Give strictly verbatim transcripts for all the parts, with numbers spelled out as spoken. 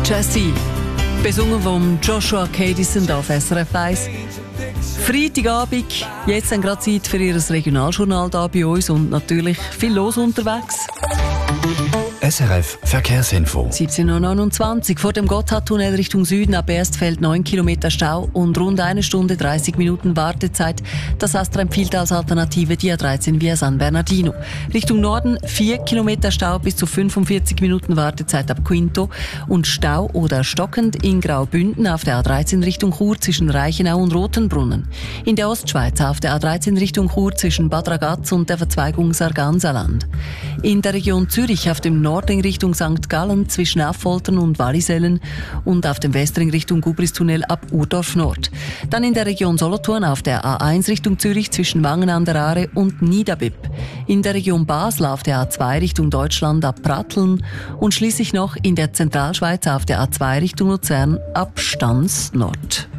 Jessie, besungen von Joshua Cadison auf S R F eins. Freitagabend, jetzt haben gerade Zeit für Ihr Regionaljournal da bei uns und natürlich viel los unterwegs. S R F Verkehrsinfo. siebzehn Uhr neunundzwanzig vor dem Gotthardtunnel Richtung Süden ab Erstfeld neun Kilometer Stau und rund eine Stunde dreißig Minuten Wartezeit. Das Astra empfiehlt als Alternative die A dreizehn via San Bernardino. Richtung Norden vier Kilometer Stau bis zu fünfundvierzig Minuten Wartezeit ab Quinto und Stau oder stockend in Graubünden auf der A dreizehn Richtung Chur zwischen Reichenau und Rotenbrunnen. In der Ostschweiz auf der A dreizehn Richtung Chur zwischen Bad Ragaz und der Verzweigung Sarganserland. In der Region Zürich auf dem Nordring Richtung Sankt Gallen zwischen Affoltern und Wallisellen und auf dem Westring Richtung Gubristunnel ab Urdorf Nord. Dann in der Region Solothurn auf der A eins Richtung Zürich zwischen Wangen an der Aare und Niederbipp. In der Region Basel auf der A zwei Richtung Deutschland ab Pratteln und schließlich noch in der Zentralschweiz auf der A zwei Richtung Luzern ab Stans Nord.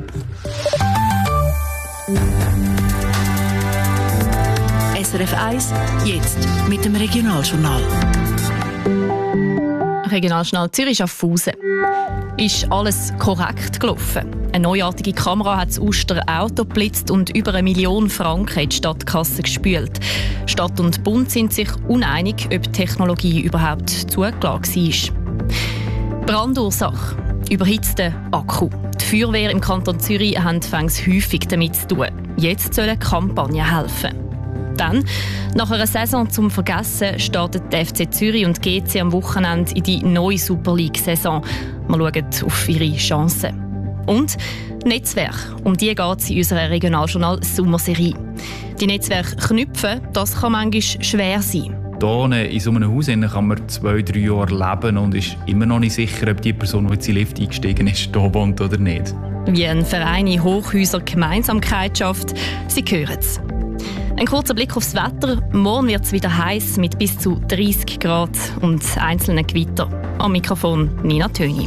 S R F eins, jetzt mit dem Regionaljournal. Regionaljournal Zürich Schaffhausen. Ist alles korrekt gelaufen? Eine neuartige Kamera hat das Uster Auto geblitzt und über eine Million Franken in die Stadtkasse gespült. Stadt und Bund sind sich uneinig, ob die Technologie überhaupt zugelassen war. Brandursache: überhitzter Akku. Die Feuerwehr im Kanton Zürich haben häufig damit zu tun. Jetzt sollen Kampagnen helfen. Dann, nach einer Saison zum Vergessen, startet der F C Zürich und G C am Wochenende in die neue Super League-Saison. Wir schauen auf ihre Chancen. Und Netzwerk, um die geht es in unserer Regionaljournal-Sommerserie. Die Netzwerke knüpfen, das kann manchmal schwer sein. Hier in so einem Haus kann man zwei, drei Jahre leben und ist immer noch nicht sicher, ob die Person, die jetzt in den Lift eingestiegen ist, hier wohnt oder nicht. Wie ein Verein in Hochhäuser Gemeinsamkeit schafft, Sie hören es. Ein kurzer Blick aufs Wetter. Morgen wird es wieder heiß mit bis zu dreißig Grad und einzelnen Gewitter. Am Mikrofon Nina Töni.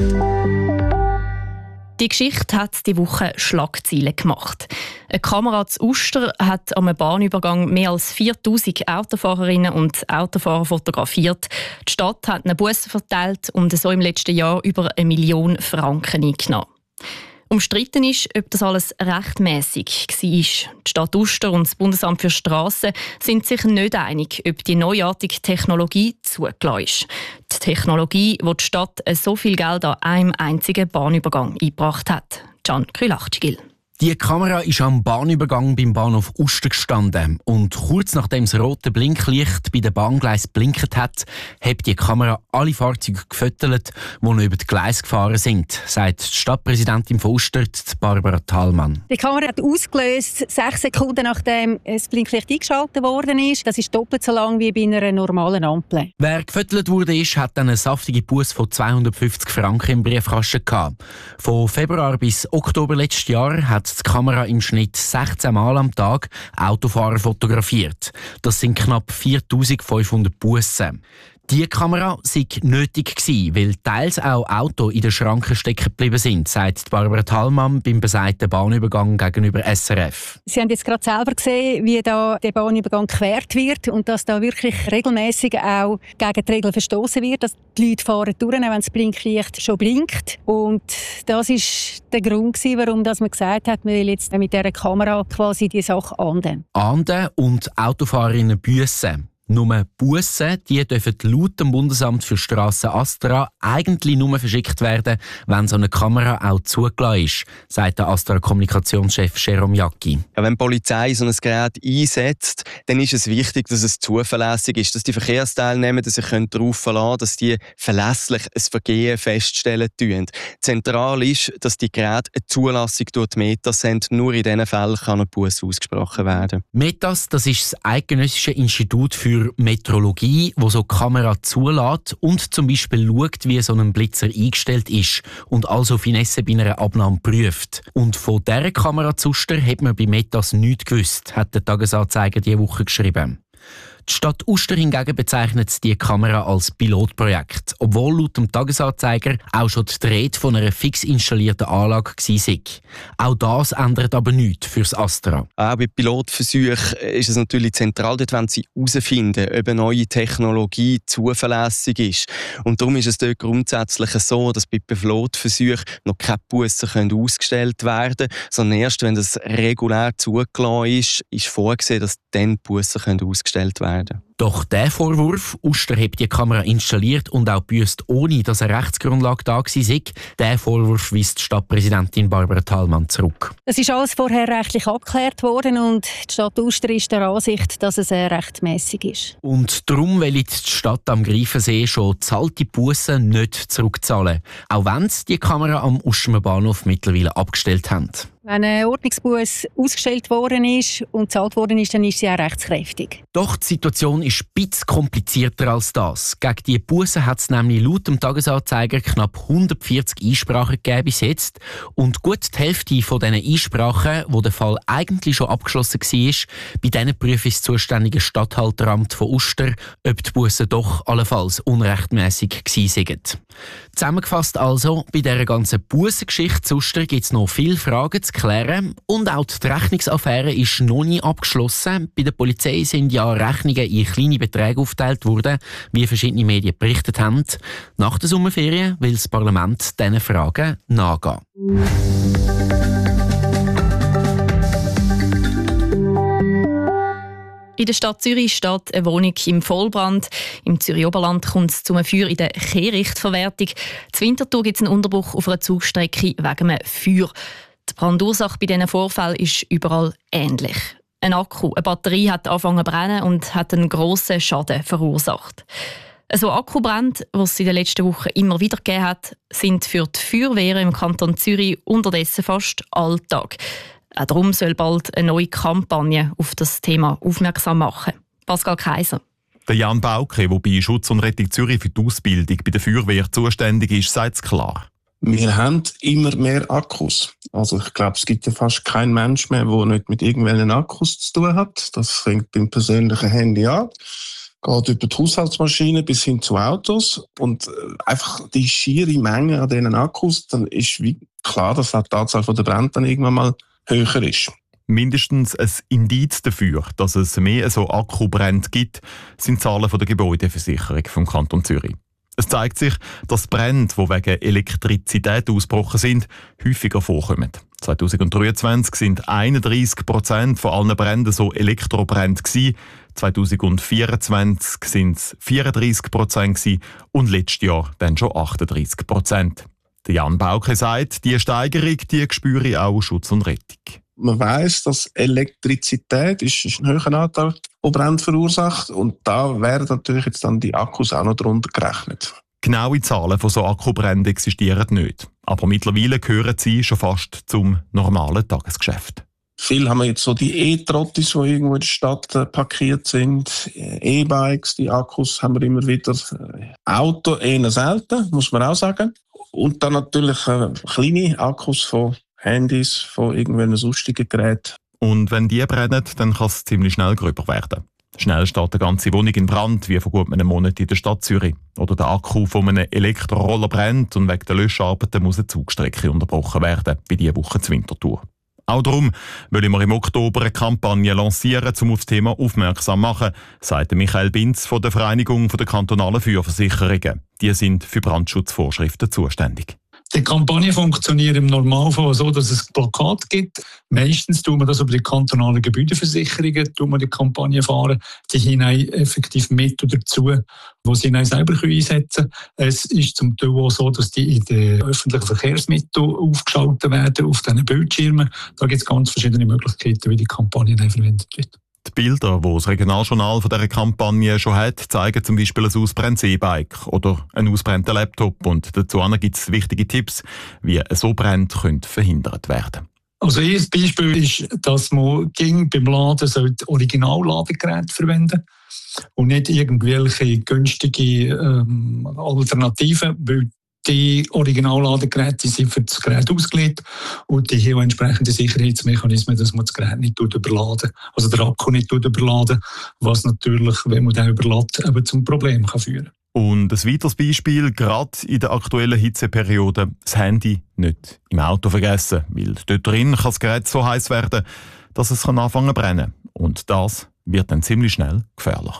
Die Geschichte hat die Woche Schlagzeilen gemacht. Eine Kamera zu Uster hat am Bahnübergang mehr als viertausend Autofahrerinnen und Autofahrer fotografiert. Die Stadt hat eine Busse verteilt und so im letzten Jahr über eine Million Franken eingenommen. Umstritten ist, ob das alles rechtmäßig war. Die Stadt Uster und das Bundesamt für Strassen sind sich nicht einig, ob die neuartige Technologie zugelassen ist. Die Technologie, die die Stadt so viel Geld an einem einzigen Bahnübergang eingebracht hat. Can Krylachtigil. Die Kamera ist am Bahnübergang beim Bahnhof Uster gestanden und kurz nachdem das rote Blinklicht bei den Bahngleisen blinkt hat, hat die Kamera alle Fahrzeuge gefüttert, die noch über die Gleise gefahren sind, sagt die Stadtpräsidentin von Uster, Barbara Thalmann. Die Kamera hat ausgelöst sechs Sekunden nachdem das Blinklicht eingeschaltet worden ist. Das ist doppelt so lang wie bei einer normalen Ampel. Wer gefüttert wurde, hat dann eine saftige Busse von zweihundertfünfzig Franken im Briefkasten gehabt. Von Februar bis Oktober letztes Jahr hat die Kamera im Schnitt sechzehn Mal am Tag Autofahrer fotografiert. Das sind knapp viertausendfünfhundert Bussen. Die Kamera sei nötig gewesen, weil teils auch Autos in den Schranken stecken geblieben sind, sagt Barbara Thalmann beim besagten Bahnübergang gegenüber S R F. Sie haben jetzt gerade selber gesehen, wie da der Bahnübergang gequert wird und dass da wirklich regelmäßig auch gegen die Regeln verstoßen wird, dass die Leute fahren durch, auch wenn das Blinklicht schon blinkt. Und das ist der Grund gewesen, warum man gesagt hat, man will jetzt mit dieser Kamera quasi die Sache ahnden. Ahnden und Autofahrerinnen büssen. Nur Bussen, die dürfen laut dem Bundesamt für Strassen Astra eigentlich nur verschickt werden, wenn so eine Kamera auch zugelassen ist, sagt der Astra-Kommunikationschef Jerome Jacki. Ja, wenn die Polizei so ein Gerät einsetzt, dann ist es wichtig, dass es zuverlässig ist, dass die Verkehrsteilnehmer sich darauf verlassen können, dass die verlässlich ein Vergehen feststellen tun. Zentral ist, dass die Geräte eine Zulassung durch die Metas haben. Nur in diesen Fällen kann ein Buss ausgesprochen werden. Metas, das ist das Eidgenössische Institut für Metrologie, wo so Kamera zulässt und zum Beispiel schaut, wie so ein Blitzer eingestellt ist und also Finesse bei einer Abnahme prüft. Und von dieser Kamera zu Uster hat man bei Metas nichts gewusst, hat der Tagesanzeiger diese Woche geschrieben. Die Stadt Uster hingegen bezeichnet die Kamera als Pilotprojekt, obwohl laut dem Tagesanzeiger auch schon die Rede von einer fix installierten Anlage war. Auch das ändert aber nichts für das Astra. Auch bei Pilotversuchen ist es natürlich zentral, dort wollen sie herausfinden, ob eine neue Technologie zuverlässig ist. Und darum ist es dort grundsätzlich so, dass bei Pilotversuchen noch keine Bussen ausgestellt werden können, sondern erst, wenn das regulär zugelassen ist, ist vorgesehen, dass dann Bussen ausgestellt werden können. Doch der Vorwurf, Uster hat die Kamera installiert und auch büsst, ohne dass eine Rechtsgrundlage da war, der Vorwurf weist die Stadtpräsidentin Barbara Thalmann zurück. Es ist alles vorher rechtlich abgeklärt worden und die Stadt Uster ist der Ansicht, dass es rechtmäßig ist. Und darum will die Stadt am Greifensee schon zahlte Bussen nicht zurückzahlen, auch wenn sie die Kamera am Ustermer Bahnhof mittlerweile abgestellt haben. Wenn ein Ordnungsbuß ausgestellt worden ist und gezahlt worden ist, dann ist sie auch rechtskräftig. Doch die Situation ist ein bisschen komplizierter als das. Gegen die Bussen hat es nämlich laut dem Tagesanzeiger knapp hundertvierzig Einsprachen gegeben bis jetzt. Und gut die Hälfte von diesen Einsprachen, wo der Fall eigentlich schon abgeschlossen war, bei denen prüft das zuständige Statthalteramt von Uster, ob die Bussen doch allenfalls unrechtmäßig gewesen sind. Zusammengefasst also, bei dieser ganzen Bussengeschichte zu Uster gibt es noch viele Fragen zu klären. Und auch die Rechnungsaffäre ist noch nie abgeschlossen. Bei der Polizei sind ja Rechnungen in kleine Beträge aufgeteilt worden, wie verschiedene Medien berichtet haben. Nach der Sommerferien will das Parlament diesen Fragen nachgehen. In der Stadt Zürich steht eine Wohnung im Vollbrand. Im Zürich Oberland kommt es zum Feuer in der Kehrichtverwertung. Zu Winterthur gibt es einen Unterbruch auf einer Zugstrecke wegen einem Feuer. Die Brandursache bei diesen Vorfällen ist überall ähnlich. Ein Akku, eine Batterie hat angefangen zu brennen und hat einen grossen Schaden verursacht. So Akkubrände, die es in den letzten Wochen immer wieder gegeben hat, sind für die Feuerwehren im Kanton Zürich unterdessen fast Alltag. Auch darum soll bald eine neue Kampagne auf das Thema aufmerksam machen. Pascal Kaiser. Der Jan Bauke, der bei Schutz und Rettung Zürich für die Ausbildung bei der Feuerwehr zuständig ist, sagt es klar. Wir haben immer mehr Akkus. Also ich glaube, es gibt ja fast keinen Mensch mehr, der nicht mit irgendwelchen Akkus zu tun hat. Das fängt beim persönlichen Handy an, geht über die Haushaltsmaschine bis hin zu Autos. Und einfach die schiere Menge an diesen Akkus, dann ist wie klar, dass auch die Anzahl der Brände dann irgendwann mal höher ist. Mindestens ein Indiz dafür, dass es mehr so Akkubrände gibt, sind die Zahlen von der Gebäudeversicherung vom Kanton Zürich. Es zeigt sich, dass Brände, die wegen Elektrizität ausgebrochen sind, häufiger vorkommen. zwanzig dreiundzwanzig sind einunddreissig Prozent von allen Bränden so Elektrobrände gewesen. zwanzig vierundzwanzig sind es vierunddreissig Prozent gewesen und letztes Jahr dann schon achtunddreissig Prozent. Der Jan Bauke sagt, diese Steigerung die spüre auch Schutz und Rettung. Man weiss, dass Elektrizität ist ein höherer Anteil, der Brände verursacht. Und da werden natürlich jetzt dann die Akkus auch noch darunter gerechnet. Genaue Zahlen von so Akkubränden existieren nicht. Aber mittlerweile gehören sie schon fast zum normalen Tagesgeschäft. Viel haben wir jetzt so die E-Trottis, die irgendwo in der Stadt äh, parkiert sind. E-Bikes, die Akkus haben wir immer wieder. Auto eher selten, muss man auch sagen. Und dann natürlich äh, kleine Akkus von Handys, von irgendwelchen sonstigen Geräten. Und wenn die brennen, dann kann es ziemlich schnell gröber werden. Schnell steht eine ganze Wohnung in Brand, wie vor gut einem Monat in der Stadt Zürich. Oder der Akku von einem Elektroroller brennt und wegen der Löscharbeiten muss eine Zugstrecke unterbrochen werden, wie diese Woche zur Winterthur. Auch darum wollen wir im Oktober eine Kampagne lancieren, um auf das Thema aufmerksam zu machen, sagt Michael Binz von der Vereinigung der kantonalen Feuerversicherungen. Die sind für Brandschutzvorschriften zuständig. Die Kampagne funktioniert im Normalfall so, dass es Plakat gibt. Meistens tun wir das über die kantonalen Gebäudeversicherungen, tun wir die Kampagne fahren. Die hinein effektiv Mittel dazu, die sie hinein selber einsetzen können. Es ist zum Teil auch so, dass die in den öffentlichen Verkehrsmitteln aufgeschaltet werden, auf diesen Bildschirmen. Da gibt es ganz verschiedene Möglichkeiten, wie die Kampagne verwendet wird. Die Bilder, die das Regionaljournal von dieser Kampagne schon hat, zeigen zum Beispiel ein ausbrennendes E-Bike oder einen ausbrennten Laptop. Und dazu gibt es wichtige Tipps, wie so Brände verhindert werden können. Also ein Beispiel ist, dass man beim Laden Original-Ladegeräte verwenden und nicht irgendwelche günstige ähm, Alternativen, weil Die Originalladegeräte sind für das Gerät ausgelegt und die haben entsprechende Sicherheitsmechanismen, dass man das Gerät nicht überladen, also der Akku nicht überladen, was natürlich, wenn man den überlädt, eben zum Problem kann führen. Und ein weiteres Beispiel, gerade in der aktuellen Hitzeperiode, das Handy nicht im Auto vergessen, weil dort drin kann das Gerät so heiß werden, dass es anfangen zu brennen. Und das wird dann ziemlich schnell gefährlich.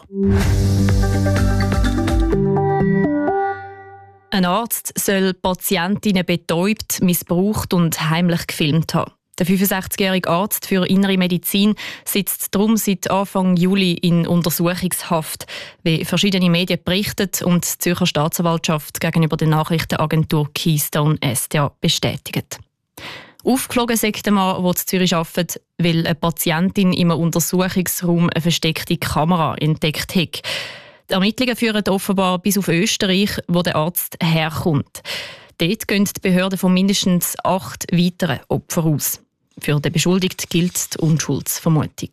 Ein Arzt soll Patientinnen betäubt, missbraucht und heimlich gefilmt haben. Der fünfundsechzigjährige Arzt für Innere Medizin sitzt darum seit Anfang Juli in Untersuchungshaft, wie verschiedene Medien berichten und die Zürcher Staatsanwaltschaft gegenüber der Nachrichtenagentur Keystone S D A bestätigt. Aufgeflogen sagt der Mann, der in Zürich arbeitet, weil eine Patientin im Untersuchungsraum eine versteckte Kamera entdeckt hat. Die Ermittlungen führen offenbar bis auf Österreich, wo der Arzt herkommt. Dort gehen die Behörden von mindestens acht weiteren Opfern aus. Für den Beschuldigten gilt die Unschuldsvermutung.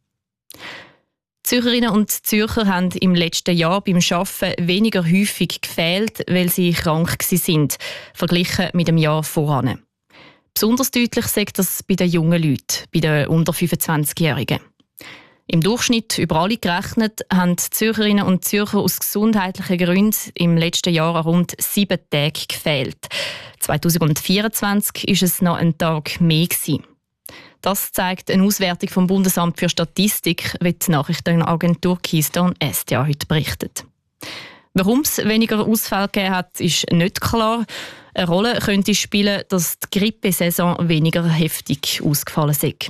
Zürcherinnen und Zürcher haben im letzten Jahr beim Arbeiten weniger häufig gefehlt, weil sie krank waren, verglichen mit dem Jahr voran. Besonders deutlich sagt das bei den jungen Leuten, bei den unter fünfundzwanzigjährigen. Im Durchschnitt über alle gerechnet haben die Zürcherinnen und Zürcher aus gesundheitlichen Gründen im letzten Jahr rund sieben Tage gefehlt. zweitausendvierundzwanzig war es noch ein Tag mehr gewesen. Das zeigt eine Auswertung vom Bundesamt für Statistik, wie die Nachrichtenagentur Keystone S D A heute berichtet. Warum es weniger Ausfälle gegeben hat, ist nicht klar. Eine Rolle könnte spielen, dass die Grippesaison weniger heftig ausgefallen ist.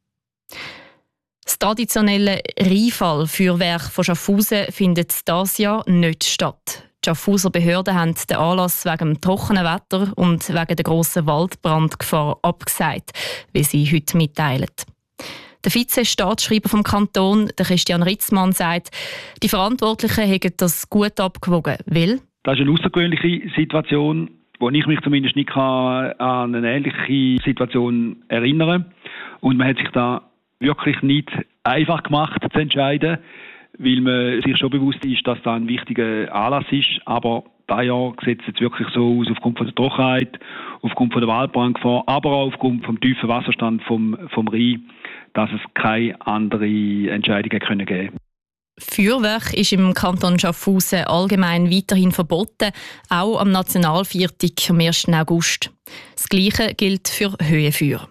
Das traditionelle Rheinfall-Feuerwerk von Schaffhausen findet dieses Jahr nicht statt. Die Schaffhauser Behörden haben den Anlass wegen dem trockenen Wetter und wegen der grossen Waldbrandgefahr abgesagt, wie sie heute mitteilen. Der Vize-Staatsschreiber vom Kanton, der Christian Ritzmann, sagt, die Verantwortlichen hätten das gut abgewogen, weil das ist eine außergewöhnliche Situation, wo ich mich zumindest nicht an eine ähnliche Situation erinnern kann. Und man hat sich da wirklich nicht einfach gemacht zu entscheiden, weil man sich schon bewusst ist, dass das ein wichtiger Anlass ist. Aber dieses Jahr sieht es jetzt wirklich so aus, aufgrund von der Trockenheit, aufgrund von der Waldbrandgefahr, aber auch aufgrund vom tiefen Wasserstand vom, vom Rhein, dass es keine andere Entscheidung geben können. Feuerwerk ist im Kanton Schaffhausen allgemein weiterhin verboten, auch am Nationalviertag am ersten August. Das Gleiche gilt für Höhenfeuer.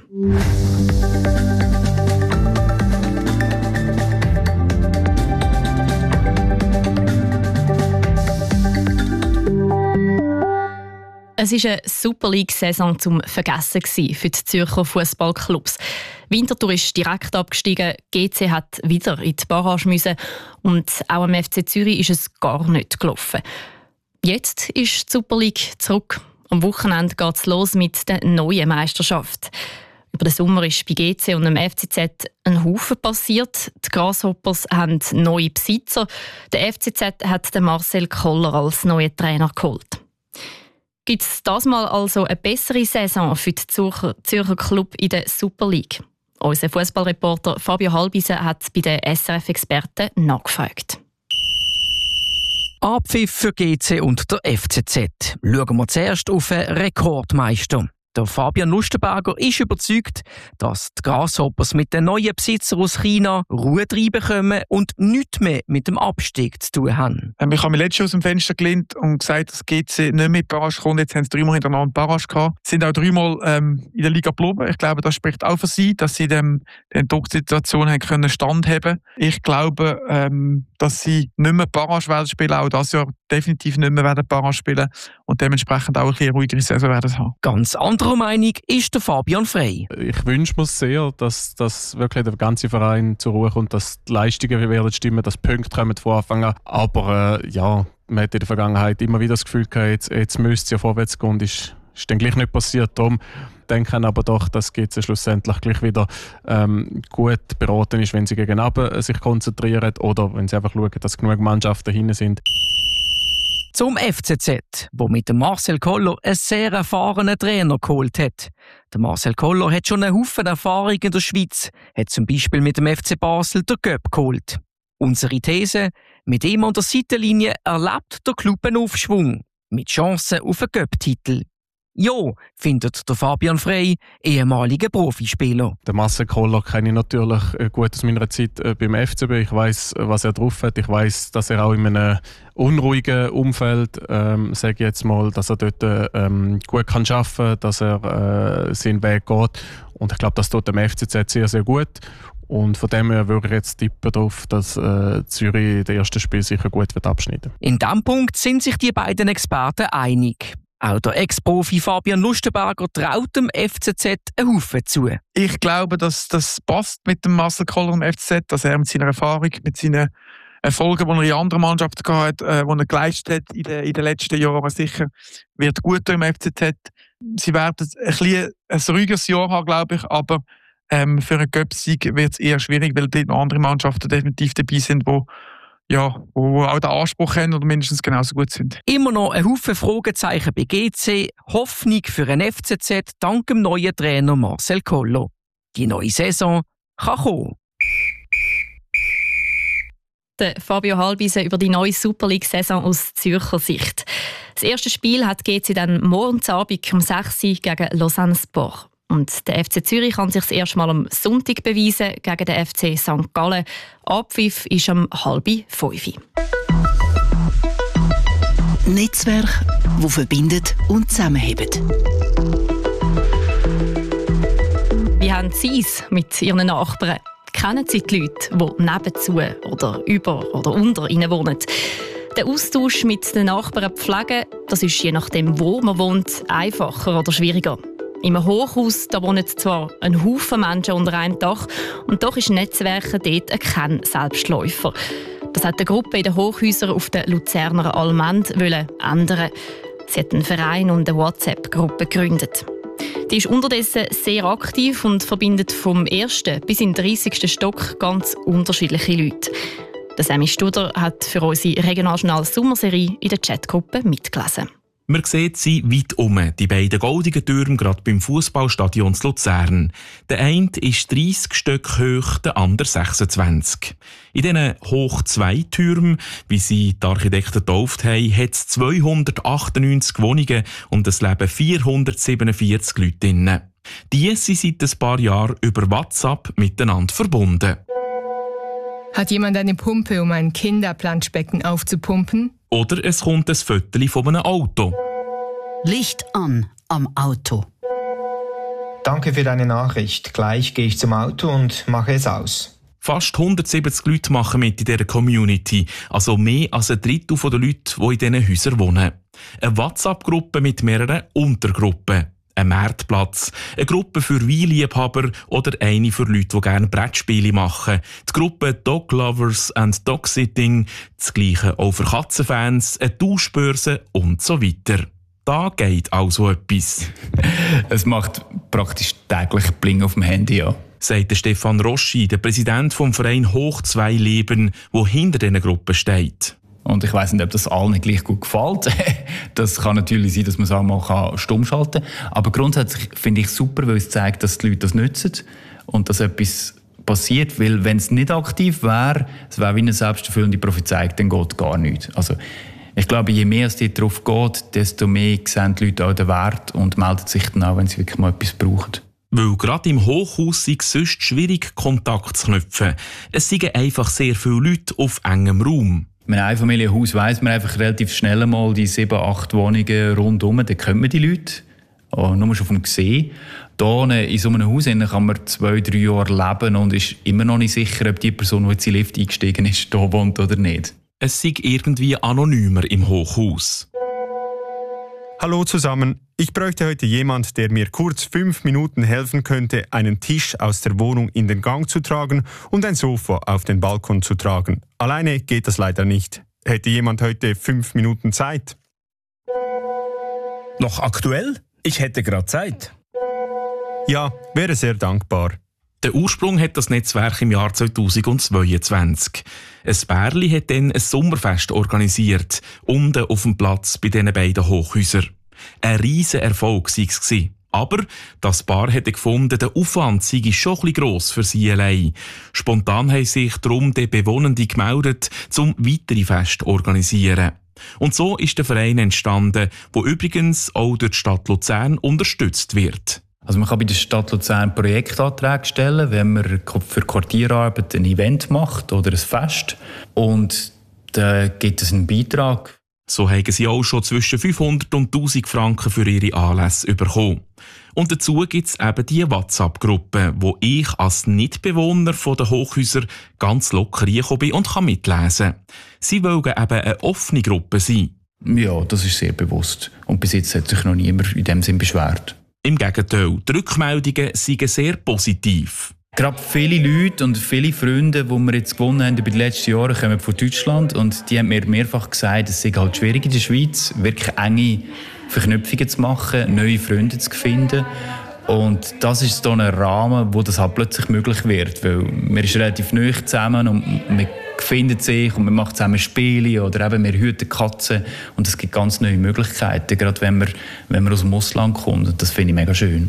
Es war eine Super League-Saison zum Vergessen für die Zürcher Fußballclubs. Winterthur ist direkt abgestiegen, G C hat wieder in die Barrage müssen und auch am F C Zürich ist es gar nicht gelaufen. Jetzt ist die Super League zurück. Am Wochenende geht es los mit der neuen Meisterschaft. Über den Sommer ist bei G C und dem F C Z ein Haufen passiert. Die Grasshoppers haben neue Besitzer. Der F C Z hat den Marcel Koller als neuen Trainer geholt. Gibt es das mal also eine bessere Saison für den Zürcher, Zürcher Club in der Super League? Unser Fußballreporter Fabio Halbisen hat bei den S R F-Experten nachgefragt. Abpfiff für G C und der F C Z. Schauen wir zuerst auf den Rekordmeister. Der Fabian Lustenberger ist überzeugt, dass die Grasshoppers mit den neuen Besitzern aus China Ruhe reinbekommen und nichts mehr mit dem Abstieg zu tun haben. Ähm, ich habe mich letztes Jahr aus dem Fenster gelehnt und gesagt, dass G C nicht mehr in die Barrage kommt. Jetzt haben sie dreimal hintereinander Barrage gehabt. Sie sind auch dreimal ähm, in der Liga geblieben. Ich glaube, das spricht auch für sie, dass sie dem, der Drucksituation haben können standhaben. Ich glaube, ähm, dass sie nicht mehr Barrage werden spielen, auch dieses Jahr definitiv nicht mehr werden Barrage spielen und dementsprechend auch ein bisschen ruhigere Saison werden haben. Ganz anderer Meinung ist der Fabian Frey. Ich wünsche mir sehr, dass, dass wirklich der ganze Verein zur Ruhe kommt, dass die Leistungen werden stimmen, dass Punkte kommen von Anfang an. Aber äh, ja, man hat in der Vergangenheit immer wieder das Gefühl gehabt, jetzt, jetzt müsste es ja vorwärts gehen und ist, ist dann gleich nicht passiert. Darum denke ich aber doch, dass G C schlussendlich gleich wieder ähm, gut beraten ist, wenn sie gegen oben sich konzentrieren oder wenn sie einfach schauen, dass genug Mannschaften hinten sind. Zum F C Z, wo mit dem Marcel Koller einen sehr erfahrenen Trainer geholt hat. Der Marcel Koller hat schon einen Haufen Erfahrung in der Schweiz, hat zum Beispiel mit dem F C Basel den Cup geholt. Unsere These: Mit ihm an der Seitenlinie erlebt der Club einen Aufschwung. mit Chancen auf einen Cup-Titel. Ja, findet der Fabian Frey, ehemaliger Profispieler. Den Marcel Koller kenne ich natürlich gut aus meiner Zeit beim F C B. Ich weiss, was er drauf hat. Ich weiss, dass er auch in einem unruhigen Umfeld, ähm, sage ich jetzt mal, dass er dort ähm, gut kann arbeiten kann, dass er äh, seinen Weg geht. Und ich glaube, das tut dem F C Z sehr, sehr gut. Und von dem her würde ich jetzt tippen darauf, dass äh, Zürich das erste Spiel sicher gut wird abschneiden. In diesem Punkt sind sich die beiden Experten einig. Auch der Ex-Profi Fabian Lustenberger traut dem F C Z einen Haufen zu. Ich glaube, dass das passt mit dem Marcel Koller im F C Z, dass er mit seiner Erfahrung, mit seinen Erfolgen, die er in anderen Mannschaften gehabt hat, äh, die er geleistet hat in den, in den letzten Jahren, sicher wird gut im F C Z. Sie werden ein, bisschen ein ruhiges Jahr haben, glaube ich, aber ähm, für einen Cup-Sieg wird es eher schwierig, weil dort noch andere Mannschaften definitiv dabei sind, die Ja, wo auch den Anspruch haben oder mindestens genauso gut sind. Immer noch ein Haufen Fragezeichen bei G C, Hoffnung für ein F C Z dank dem neuen Trainer Marcel Koller. Die neue Saison kann kommen. Der Fabio Halbise über die neue Super League-Saison aus Zürcher Sicht. Das erste Spiel hat G C dann morgen Abend um sechs Uhr gegen Lausanne Sport. Und der F C Zürich kann sich das erste Mal am Sonntag beweisen gegen den F C Sankt Gallen. Abpfiff ist um halb fünf. Netzwerk, das verbindet und zusammenhält. Wie haben Sie es mit Ihren Nachbarn? Kennen Sie die Leute, die nebenzu oder über oder unter ihnen wohnen? Den Austausch mit den Nachbarn pflegen, das ist je nachdem, wo man wohnt, einfacher oder schwieriger. Im Hochhaus da wohnen zwar ein Haufen Menschen unter einem Dach, und doch ist Netzwerken dort kein Selbstläufer. Das hat die Gruppe in den Hochhäusern auf der Luzerner Allmend ändern. Sie hat einen Verein und eine WhatsApp-Gruppe gegründet. Die ist unterdessen sehr aktiv und verbindet vom ersten bis in den dreißigsten Stock ganz unterschiedliche Leute. Der Sammy Studer hat für unsere Regionaljournal Sommerserie in der Chatgruppe mitgelesen. Man sieht sie weit um, die beiden goldigen Türme gerade beim Fußballstadion Luzern. Der eine ist dreissig Stück hoch, der andere sechsundzwanzig. In diesen hoch zwei Türmen, wie sie die Architekten getauft haben, hat es zweihundertachtundneunzig Wohnungen und es leben vierhundertsiebenundvierzig Leute drin. Die sind seit ein paar Jahren über WhatsApp miteinander verbunden. Hat jemand eine Pumpe, um ein Kinderplanschbecken aufzupumpen? Oder es kommt ein Foto von einem Auto. Licht an am Auto. Danke für deine Nachricht. Gleich gehe ich zum Auto und mache es aus. Fast hundertsiebzig Leute machen mit in dieser Community, also mehr als ein Drittel der Leute, die in diesen Häusern wohnen. Eine WhatsApp-Gruppe mit mehreren Untergruppen. Ein Marktplatz, eine Gruppe für Weinliebhaber oder eine für Leute, die gerne Brettspiele machen. Die Gruppe Dog Lovers and Dog Sitting, das Gleiche auch für Katzenfans, eine Tauschbörse und so weiter. Da geht also etwas. Es macht praktisch täglich Bling auf dem Handy, ja. Sagt Stefan Roschi, der Präsident vom Verein Hoch zwei Leben, der hinter diesen Gruppen steht. Und ich weiss nicht, ob das allen gleich gut gefällt. Das kann natürlich sein, dass man es auch mal stumm schalten kann. Aber grundsätzlich finde ich es super, weil es zeigt, dass die Leute das nutzen und dass etwas passiert. Weil wenn es nicht aktiv wäre, es wäre wie eine selbsterfüllende Prophezeiung, dann geht gar nichts. Also, ich glaube, je mehr es darauf geht, desto mehr sehen die Leute auch den Wert und melden sich dann auch, wenn sie wirklich mal etwas brauchen. Weil gerade im Hochhaus sei es sonst schwierig, Kontakt zu knüpfen. Es seien einfach sehr viele Leute auf engem Raum. In einem Einfamilienhaus weiss man einfach relativ schnell mal die sieben, acht Wohnungen rundherum, da kennt man die Leute. Oh, nur schon vom Gesehen. Hier in so einem Haus kann man zwei, drei Jahre leben und ist immer noch nicht sicher, ob die Person, die jetzt in den Lift eingestiegen ist, hier wohnt oder nicht. Es sei irgendwie anonymer im Hochhaus. Hallo zusammen. Ich bräuchte heute jemand, der mir kurz fünf Minuten helfen könnte, einen Tisch aus der Wohnung in den Gang zu tragen und ein Sofa auf den Balkon zu tragen. Alleine geht das leider nicht. Hätte jemand heute fünf Minuten Zeit? Noch aktuell? Ich hätte gerade Zeit. Ja, wäre sehr dankbar. Der Ursprung hat das Netzwerk im Jahr zweitausendzweiundzwanzig. Ein Bärli hat dann ein Sommerfest organisiert, unten auf dem Platz bei diesen beiden Hochhäusern. Ein riesen Erfolg war es. Aber das Paar hätte gefunden, der Aufwand sei schon ein bisschen gross für sie allein. Spontan haben sich darum die Bewohnenden gemeldet, um weitere Feste zu organisieren. Und so ist der Verein entstanden, der übrigens auch durch die Stadt Luzern unterstützt wird. Also man kann bei der Stadt Luzern Projektanträge stellen, wenn man für Quartierarbeit ein Event macht oder ein Fest. Und da gibt es einen Beitrag. So haben sie auch schon zwischen fünfhundert und tausend Franken für ihre Anlässe bekommen. Und dazu gibt es eben die WhatsApp-Gruppe, wo ich als Nichtbewohner der Hochhäuser ganz locker reingekommen bin und kann mitlesen. Sie wollen eben eine offene Gruppe sein. Ja, das ist sehr bewusst. Und bis jetzt hat sich noch niemand in dem Sinn beschwert. Im Gegenteil, die Rückmeldungen sind sehr positiv. Gerade viele Leute und viele Freunde, die wir jetzt gewonnen haben über die letzten Jahre, kommen von Deutschland und die haben mir mehrfach gesagt, es sei halt schwierig in der Schweiz, wirklich enge Verknüpfungen zu machen, neue Freunde zu finden. Und das ist so ein Rahmen, wo das halt plötzlich möglich wird, weil man ist relativ nahe zusammen und man findet sich und man macht zusammen Spiele oder eben wir hüten Katzen und es gibt ganz neue Möglichkeiten, gerade wenn man, wenn man aus dem Ausland kommt. Und das finde ich mega schön.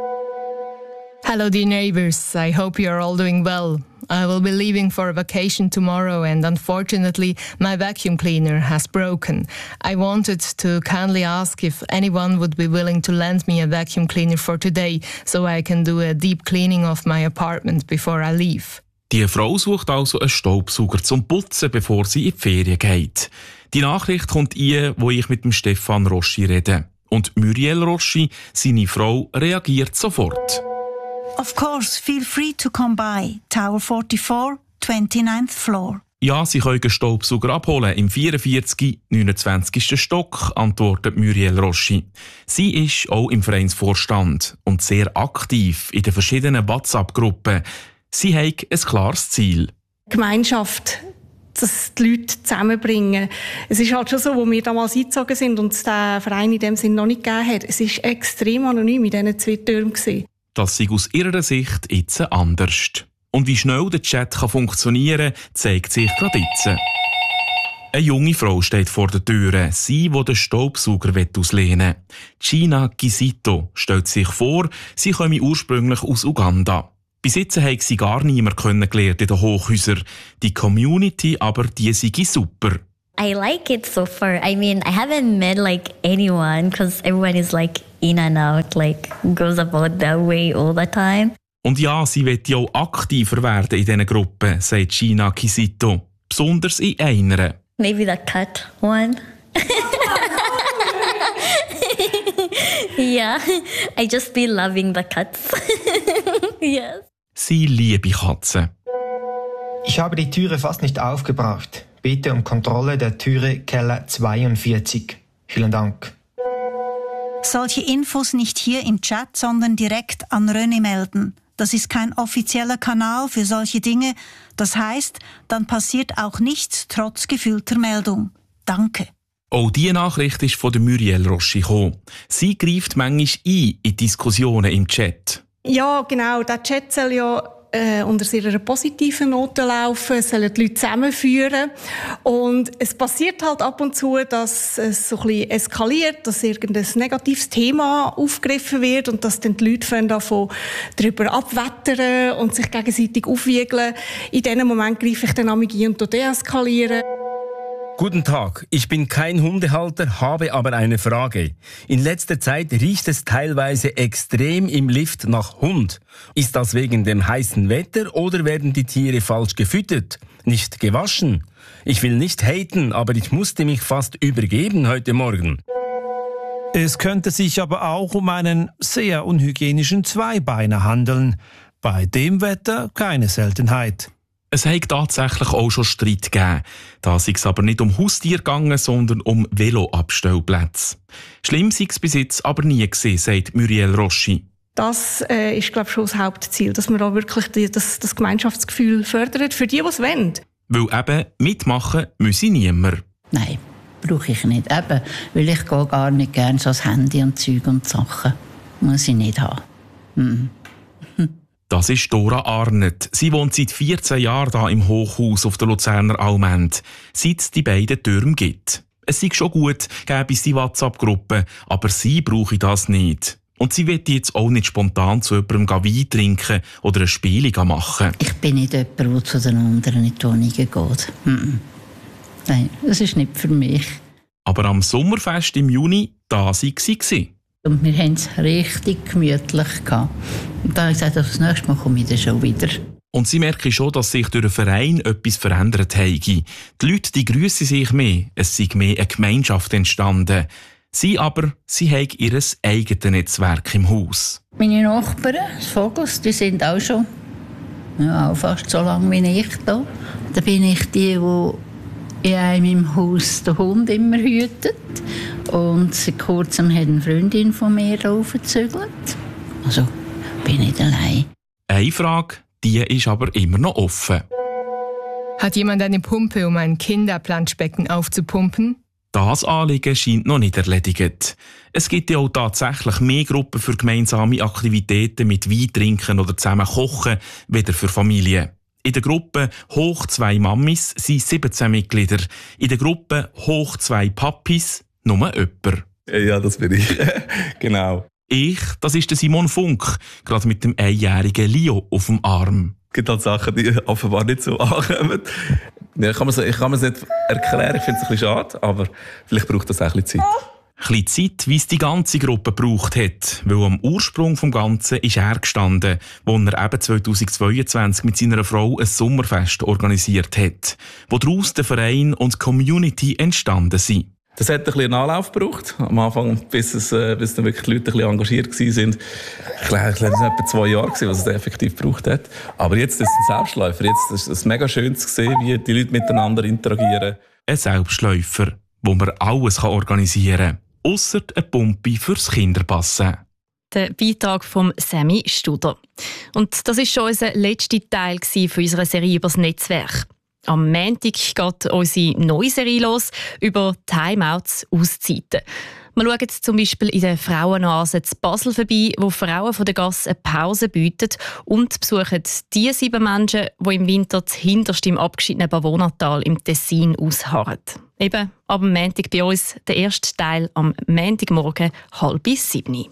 Hello, dear neighbours. I hope you are all doing well. I will be leaving for a vacation tomorrow and unfortunately my vacuum cleaner has broken. I wanted to kindly ask if anyone would be willing to lend me a vacuum cleaner for today so I can do a deep cleaning of my apartment before I leave. Die Frau sucht also einen Staubsauger zum Putzen, bevor sie in die Ferien geht. Die Nachricht kommt ein, wo ich mit dem Stefan Roschi rede. Und Muriel Roschi, seine Frau, reagiert sofort. Of course, feel free to come by. Tower forty-four, twenty-ninth floor. Ja, Sie können einen Staubsauger abholen im vierundvierzig neunundzwanzigsten Stock, antwortet Muriel Roschi. Sie ist auch im Vereinsvorstand und sehr aktiv in den verschiedenen WhatsApp-Gruppen. Sie hat ein klares Ziel. Gemeinschaft, dass die Leute zusammenbringen. Es ist halt schon so, wo wir damals eingezogen sind und es den Verein in dem Sinne noch nicht gegeben hat. Es war extrem anonym in diesen zwei Türmen. Das sei aus ihrer Sicht jetzt anders. Und wie schnell der Chat kann funktionieren kann, zeigt sich gerade jetzt. Eine junge Frau steht vor der Tür, sie, die den Staubsauger auslehnen will. Gina Gisito stellt sich vor, sie komme ursprünglich aus Uganda. Bis jetzt hat sie gar niemand kennengelernt in den Hochhäusern. Die Community aber, die sei super. I like it so far. I mean, I haven't met like anyone because everyone is like in and out, like goes about that way all the time. Und ja, sie will ja auch aktiver werden in diesen Gruppen, sagt Gina Gisito. Besonders in einer. Maybe the cat one. Yeah, I just be loving the cats. Yes. Sie liebe Katzen. Ich habe die Türe fast nicht aufgebracht. Bitte um Kontrolle der Türe Keller zweiundvierzig. Vielen Dank. Solche Infos nicht hier im Chat, sondern direkt an René melden. Das ist kein offizieller Kanal für solche Dinge. Das heißt, dann passiert auch nichts trotz gefühlter Meldung. Danke. Auch diese Nachricht ist von der Muriel Roschi gekommen. Sie greift manchmal ein in Diskussionen im Chat. Ja, genau. Der Chat soll ja äh, unter sehr positiven Noten laufen, es sollen die Leute zusammenführen. Und es passiert halt ab und zu, dass es so ein bisschen eskaliert, dass irgendein negatives Thema aufgegriffen wird und dass dann die Leute davon darüber abwettern und sich gegenseitig aufwiegeln. In diesem Moment greife ich dann ein und deeskalieren. Guten Tag, ich bin kein Hundehalter, habe aber eine Frage. In letzter Zeit riecht es teilweise extrem im Lift nach Hund. Ist das wegen dem heißen Wetter oder werden die Tiere falsch gefüttert, nicht gewaschen? Ich will nicht haten, aber ich musste mich fast übergeben heute Morgen. Es könnte sich aber auch um einen sehr unhygienischen Zweibeiner handeln. Bei dem Wetter keine Seltenheit. Es hat tatsächlich auch schon Streit gegeben. Da sei es aber nicht um Haustiere gegangen, sondern um Veloabstellplätze. Schlimm sei es bis jetzt aber nie gewesen, sagt Muriel Roschi. Das äh, ist, glaube ich, schon das Hauptziel, dass man auch wirklich die, das, das Gemeinschaftsgefühl fördert für die, die es wollen. Weil eben mitmachen müsse niemand. Nein, brauche ich nicht. Eben, weil ich gehe gar nicht gerne so das Handy und Zeug und Sachen. Muss ich nicht haben. Mhm. Das ist Dora Arnett. Sie wohnt seit vierzehn Jahren hier im Hochhaus auf der Luzerner Allmend, seit es die beiden Türme gibt. Es sei schon gut, gäbe es die WhatsApp-Gruppe, aber sie brauche das nicht. Und sie will jetzt auch nicht spontan zu jemandem Wein trinken oder ein Spiel machen. Ich bin nicht jemand, der zu den anderen in die Wohnungen geht. Nein, das ist nicht für mich. Aber am Sommerfest im Juni, da war sie. Und wir hatten es richtig gemütlich gehabt. Und dann habe ich gesagt, das nächste Mal komme ich dann schon wieder. Und sie merken schon, dass sich durch den Verein etwas verändert habe. Die Leute die grüssen sich mehr, es sei mehr eine Gemeinschaft entstanden. Sie aber, sie haben ihr eigenes Netzwerk im Haus. Meine Nachbarn, die Vogels, die sind auch schon ja, auch fast so lange wie ich da. Da bin ich die, die in einem Haus den Hund immer hütet. Und seit kurzem hat eine Freundin von mir raufgezügelt. Also bin ich allein. Eine Frage, die ist aber immer noch offen. Hat jemand eine Pumpe, um ein Kinderplanschbecken aufzupumpen? Das Anliegen scheint noch nicht erledigt. Es gibt ja auch tatsächlich mehr Gruppen für gemeinsame Aktivitäten mit Wein trinken oder zusammen kochen, weder für Familien. In der Gruppe «Hoch zwei Mammis» sind siebzehn Mitglieder. In der Gruppe «Hoch zwei Papis» nur jemand. Ja, das bin ich. Genau. Ich, das ist der Simon Funk, gerade mit dem einjährigen Leo auf dem Arm. Es gibt halt Sachen, die offenbar nicht so ankommen. Ja, ich kann mir es nicht erklären, ich finde es ein bisschen schade, aber vielleicht braucht das auch ein bisschen Zeit. Ein bisschen Zeit, wie es die ganze Gruppe gebraucht hat, weil am Ursprung des Ganzen ist er gestanden, wo er eben zweitausendzweiundzwanzig mit seiner Frau ein Sommerfest organisiert hat, wo daraus der Verein und die Community entstanden sind. Das hat ein bisschen Anlauf gebraucht, am Anfang, bis, es, äh, bis dann wirklich die Leute ein bisschen engagiert waren. Ich glaube, es waren etwa zwei Jahre, was es effektiv gebraucht hat. Aber jetzt ist es ein Selbstläufer. Jetzt ist es mega schön zu sehen, wie die Leute miteinander interagieren. Ein Selbstläufer, wo man alles organisieren kann, ausser eine Pumpe fürs Kinderpassen. Der Beitrag von Sammy Studer. Und das war schon unser letzter Teil von unserer Serie über das Netzwerk. Am Montag geht unsere neue Serie los über Timeouts, Auszeiten. Wir schauen zum Beispiel in der Frauenoase in Basel vorbei, wo Frauen von der Gasse eine Pause bieten und besuchen die sieben Menschen, die im Winter hinterst im abgeschiedenen Bewohnertal im Tessin ausharren. Eben ab dem Montag bei uns der erste Teil am Montagmorgen halb sieben.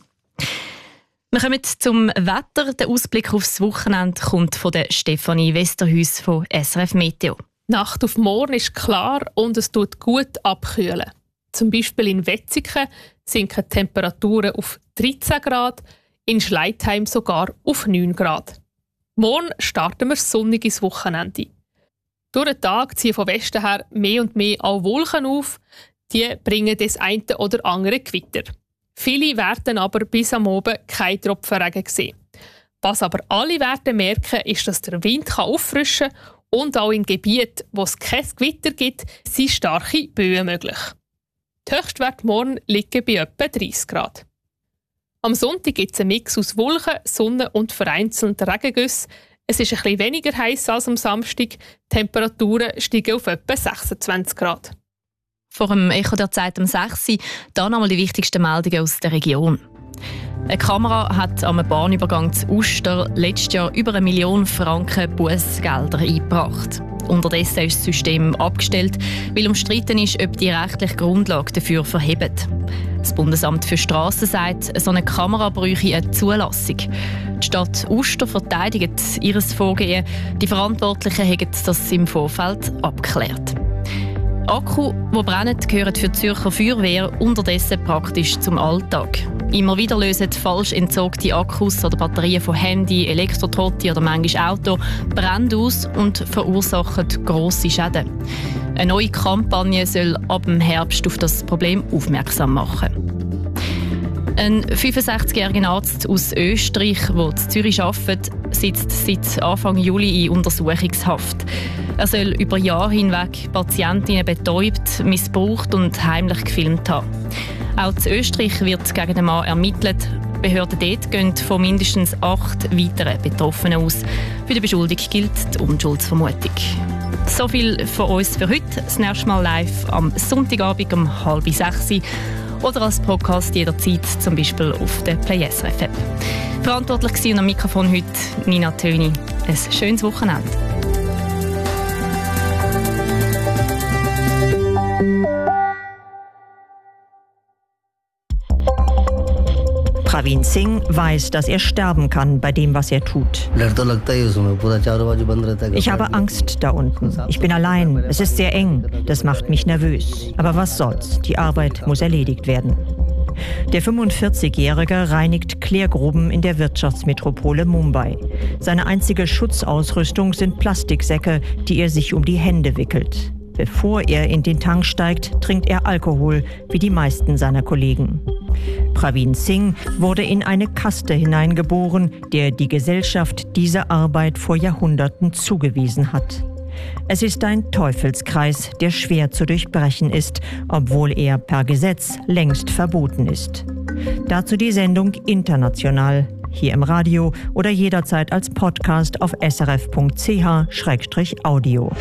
Wir kommen zum Wetter. Der Ausblick aufs Wochenende kommt von der Stefanie Westerhuis von S R F Meteo. Nacht auf morgen ist klar und es tut gut abkühlen. Zum Beispiel in Wetzikon sinken die Temperaturen auf dreizehn Grad, in Schleitheim sogar auf neun Grad. Morgen starten wir sonnig ins Wochenende. Durch den Tag ziehen von Westen her mehr und mehr auch Wolken auf. Die bringen das eine oder andere Gewitter. Viele werden aber bis am Abend kein Tropfenregen sehen. Was aber alle werden merken, ist, dass der Wind auffrischen kann und auch in Gebieten, wo es kein Gewitter gibt, sind starke Böen möglich. Die Höchstwerte morgen liegen bei etwa dreißig Grad. Am Sonntag gibt es einen Mix aus Wolken, Sonne und vereinzelten Regengüssen. Es ist ein bisschen weniger heiß als am Samstag. Die Temperaturen steigen auf etwa sechsundzwanzig Grad. Vor dem Echo der Zeit um sechs Uhr, dann einmal die wichtigsten Meldungen aus der Region. Eine Kamera hat am Bahnübergang zu Uster letztes Jahr über eine Million Franken Bußgelder eingebracht. Unterdessen ist das System abgestellt, weil umstritten ist, ob die rechtliche Grundlage dafür verhebt. Das Bundesamt für Strassen sagt, so eine Kamera bräuchte eine Zulassung. Die Stadt Uster verteidigt ihr Vorgehen. Die Verantwortlichen haben das im Vorfeld abgeklärt. Akku, die brennen, gehören für die Zürcher Feuerwehr unterdessen praktisch zum Alltag. Immer wieder lösen falsch entsorgte Akkus oder Batterien von Handy, Elektrotrotti oder manchmal Auto Brände aus und verursachen grosse Schäden. Eine neue Kampagne soll ab dem Herbst auf das Problem aufmerksam machen. Ein fünfundsechzigjähriger Arzt aus Österreich, der in Zürich arbeitet, sitzt seit Anfang Juli in Untersuchungshaft. Er soll über Jahre hinweg Patientinnen betäubt, missbraucht und heimlich gefilmt haben. Auch in Österreich wird gegen den Mann ermittelt. Behörden dort gehen von mindestens acht weiteren Betroffenen aus. Für die Beschuldigung gilt die Unschuldsvermutung. So viel von uns für heute. Das nächste Mal live am Sonntagabend um halb sechs oder als Podcast jederzeit, zum Beispiel auf der Play S R F App. Verantwortlich war am Mikrofon heute Nina Töni. Ein schönes Wochenende. Praveen Singh weiß, dass er sterben kann bei dem, was er tut. Ich habe Angst da unten. Ich bin allein. Es ist sehr eng. Das macht mich nervös. Aber was soll's? Die Arbeit muss erledigt werden. Der fünfundvierzigjährige reinigt Klärgruben in der Wirtschaftsmetropole Mumbai. Seine einzige Schutzausrüstung sind Plastiksäcke, die er sich um die Hände wickelt. Bevor er in den Tank steigt, trinkt er Alkohol, wie die meisten seiner Kollegen. Praveen Singh wurde in eine Kaste hineingeboren, der die Gesellschaft diese Arbeit vor Jahrhunderten zugewiesen hat. Es ist ein Teufelskreis, der schwer zu durchbrechen ist, obwohl er per Gesetz längst verboten ist. Dazu die Sendung International, hier im Radio oder jederzeit als Podcast auf s r f punkt c h slash audio.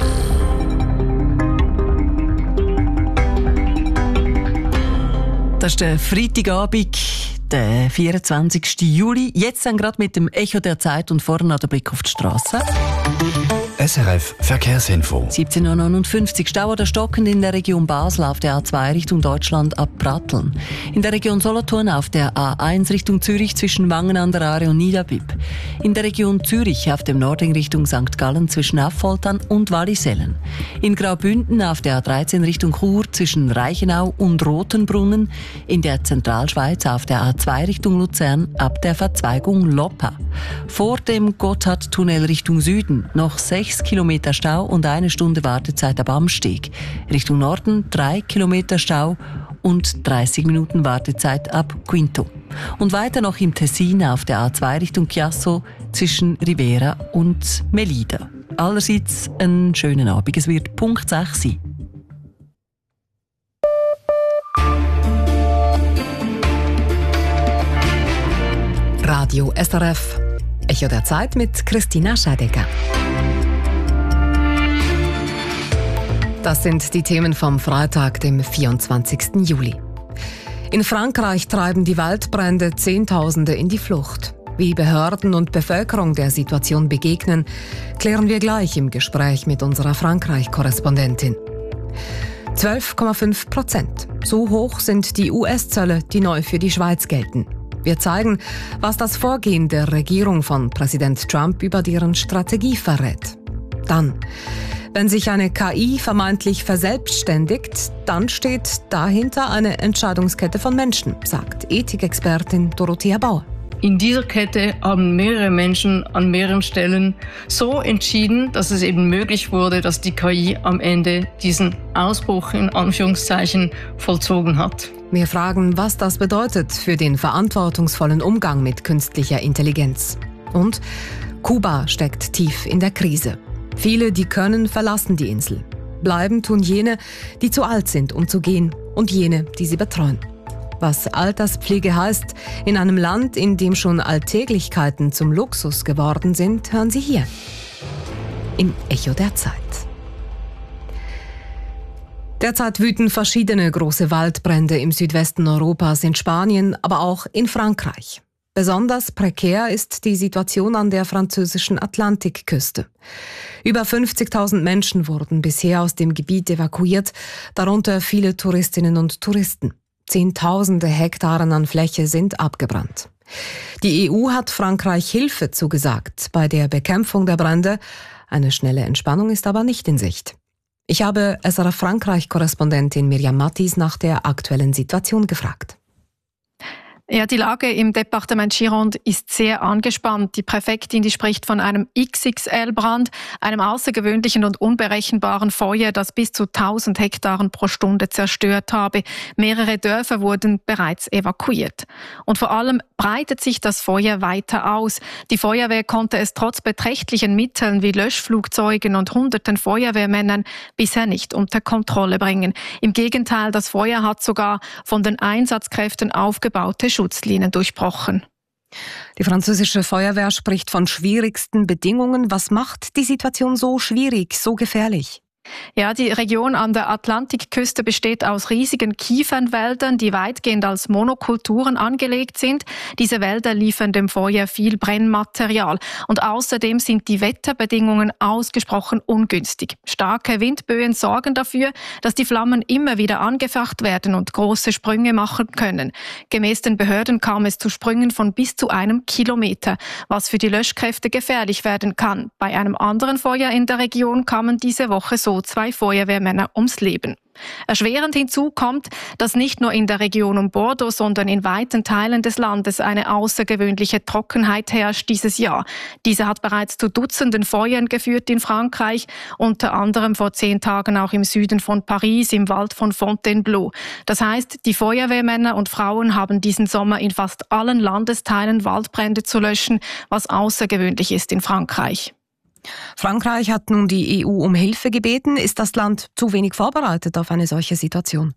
Das ist der Freitagabend, der vierundzwanzigsten Juli. Jetzt dann gerade mit dem Echo der Zeit und vorne der Blick auf die Straße. S R F Verkehrsinfo. siebzehn Uhr neunundfünfzig. Stau oder stockend in der Region Basel auf der A zwei Richtung Deutschland ab Pratteln. In der Region Solothurn auf der A eins Richtung Zürich zwischen Wangen an der Aare und Niederbipp. In der Region Zürich auf dem Norden Richtung Sankt Gallen zwischen Affoltern und Wallisellen. In Graubünden auf der A dreizehn Richtung Chur zwischen Reichenau und Rotenbrunnen. In der Zentralschweiz auf der A zwei Richtung Luzern ab der Verzweigung Loppa. Vor dem Gotthardtunnel Richtung Süden noch sechs Kilometer Stau und eine Stunde Wartezeit ab Amsteg. Richtung Norden drei Kilometer Stau und dreißig Minuten Wartezeit ab Quinto. Und weiter noch im Tessin auf der A zwei Richtung Chiasso zwischen Rivera und Melida. Allerseits einen schönen Abend. Es wird Punkt sechs sein. Radio S R F. Echo der Zeit mit Christina Scheidecker. Das sind die Themen vom Freitag, dem vierundzwanzigsten Juli. In Frankreich treiben die Waldbrände Zehntausende in die Flucht. Wie Behörden und Bevölkerung der Situation begegnen, klären wir gleich im Gespräch mit unserer Frankreich-Korrespondentin. zwölf Komma fünf Prozent. So hoch sind die U S-Zölle, die neu für die Schweiz gelten. Wir zeigen, was das Vorgehen der Regierung von Präsident Trump über deren Strategie verrät. Dann, wenn sich eine K I vermeintlich verselbstständigt, dann steht dahinter eine Entscheidungskette von Menschen, sagt Ethikexpertin Dorothea Bauer. In dieser Kette haben mehrere Menschen an mehreren Stellen so entschieden, dass es eben möglich wurde, dass die K I am Ende diesen Ausbruch in Anführungszeichen vollzogen hat. Wir fragen, was das bedeutet für den verantwortungsvollen Umgang mit künstlicher Intelligenz. Und Kuba steckt tief in der Krise. Viele, die können, verlassen die Insel. Bleiben tun jene, die zu alt sind, um zu gehen, und jene, die sie betreuen. Was Alterspflege heißt, in einem Land, in dem schon Alltäglichkeiten zum Luxus geworden sind, hören Sie hier. Im Echo der Zeit. Derzeit wüten verschiedene große Waldbrände im Südwesten Europas, in Spanien, aber auch in Frankreich. Besonders prekär ist die Situation an der französischen Atlantikküste. Über fünfzigtausend Menschen wurden bisher aus dem Gebiet evakuiert, darunter viele Touristinnen und Touristen. Zehntausende Hektaren an Fläche sind abgebrannt. Die E U hat Frankreich Hilfe zugesagt bei der Bekämpfung der Brände. Eine schnelle Entspannung ist aber nicht in Sicht. Ich habe S R F-Frankreich-Korrespondentin Miriam Mattis nach der aktuellen Situation gefragt. Ja, die Lage im Departement Gironde ist sehr angespannt. Die Präfektin, die spricht von einem X X L-Brand, einem außergewöhnlichen und unberechenbaren Feuer, das bis zu tausend Hektaren pro Stunde zerstört habe. Mehrere Dörfer wurden bereits evakuiert. Und vor allem breitet sich das Feuer weiter aus. Die Feuerwehr konnte es trotz beträchtlichen Mitteln wie Löschflugzeugen und hunderten Feuerwehrmännern bisher nicht unter Kontrolle bringen. Im Gegenteil, das Feuer hat sogar von den Einsatzkräften aufgebaute Schutzlinien durchbrochen. Die französische Feuerwehr spricht von schwierigsten Bedingungen. Was macht die Situation so schwierig, so gefährlich? Ja, die Region an der Atlantikküste besteht aus riesigen Kiefernwäldern, die weitgehend als Monokulturen angelegt sind. Diese Wälder liefern dem Feuer viel Brennmaterial. Und außerdem sind die Wetterbedingungen ausgesprochen ungünstig. Starke Windböen sorgen dafür, dass die Flammen immer wieder angefacht werden und große Sprünge machen können. Gemäß den Behörden kam es zu Sprüngen von bis zu einem Kilometer, was für die Löschkräfte gefährlich werden kann. Bei einem anderen Feuer in der Region kamen diese Woche so zwei Feuerwehrmänner ums Leben. Erschwerend hinzu kommt, dass nicht nur in der Region um Bordeaux, sondern in weiten Teilen des Landes eine außergewöhnliche Trockenheit herrscht dieses Jahr. Diese hat bereits zu Dutzenden Feuern geführt in Frankreich, unter anderem vor zehn Tagen auch im Süden von Paris, im Wald von Fontainebleau. Das heißt, die Feuerwehrmänner und Frauen haben diesen Sommer in fast allen Landesteilen Waldbrände zu löschen, was außergewöhnlich ist in Frankreich. Frankreich hat nun die E U um Hilfe gebeten. Ist das Land zu wenig vorbereitet auf eine solche Situation?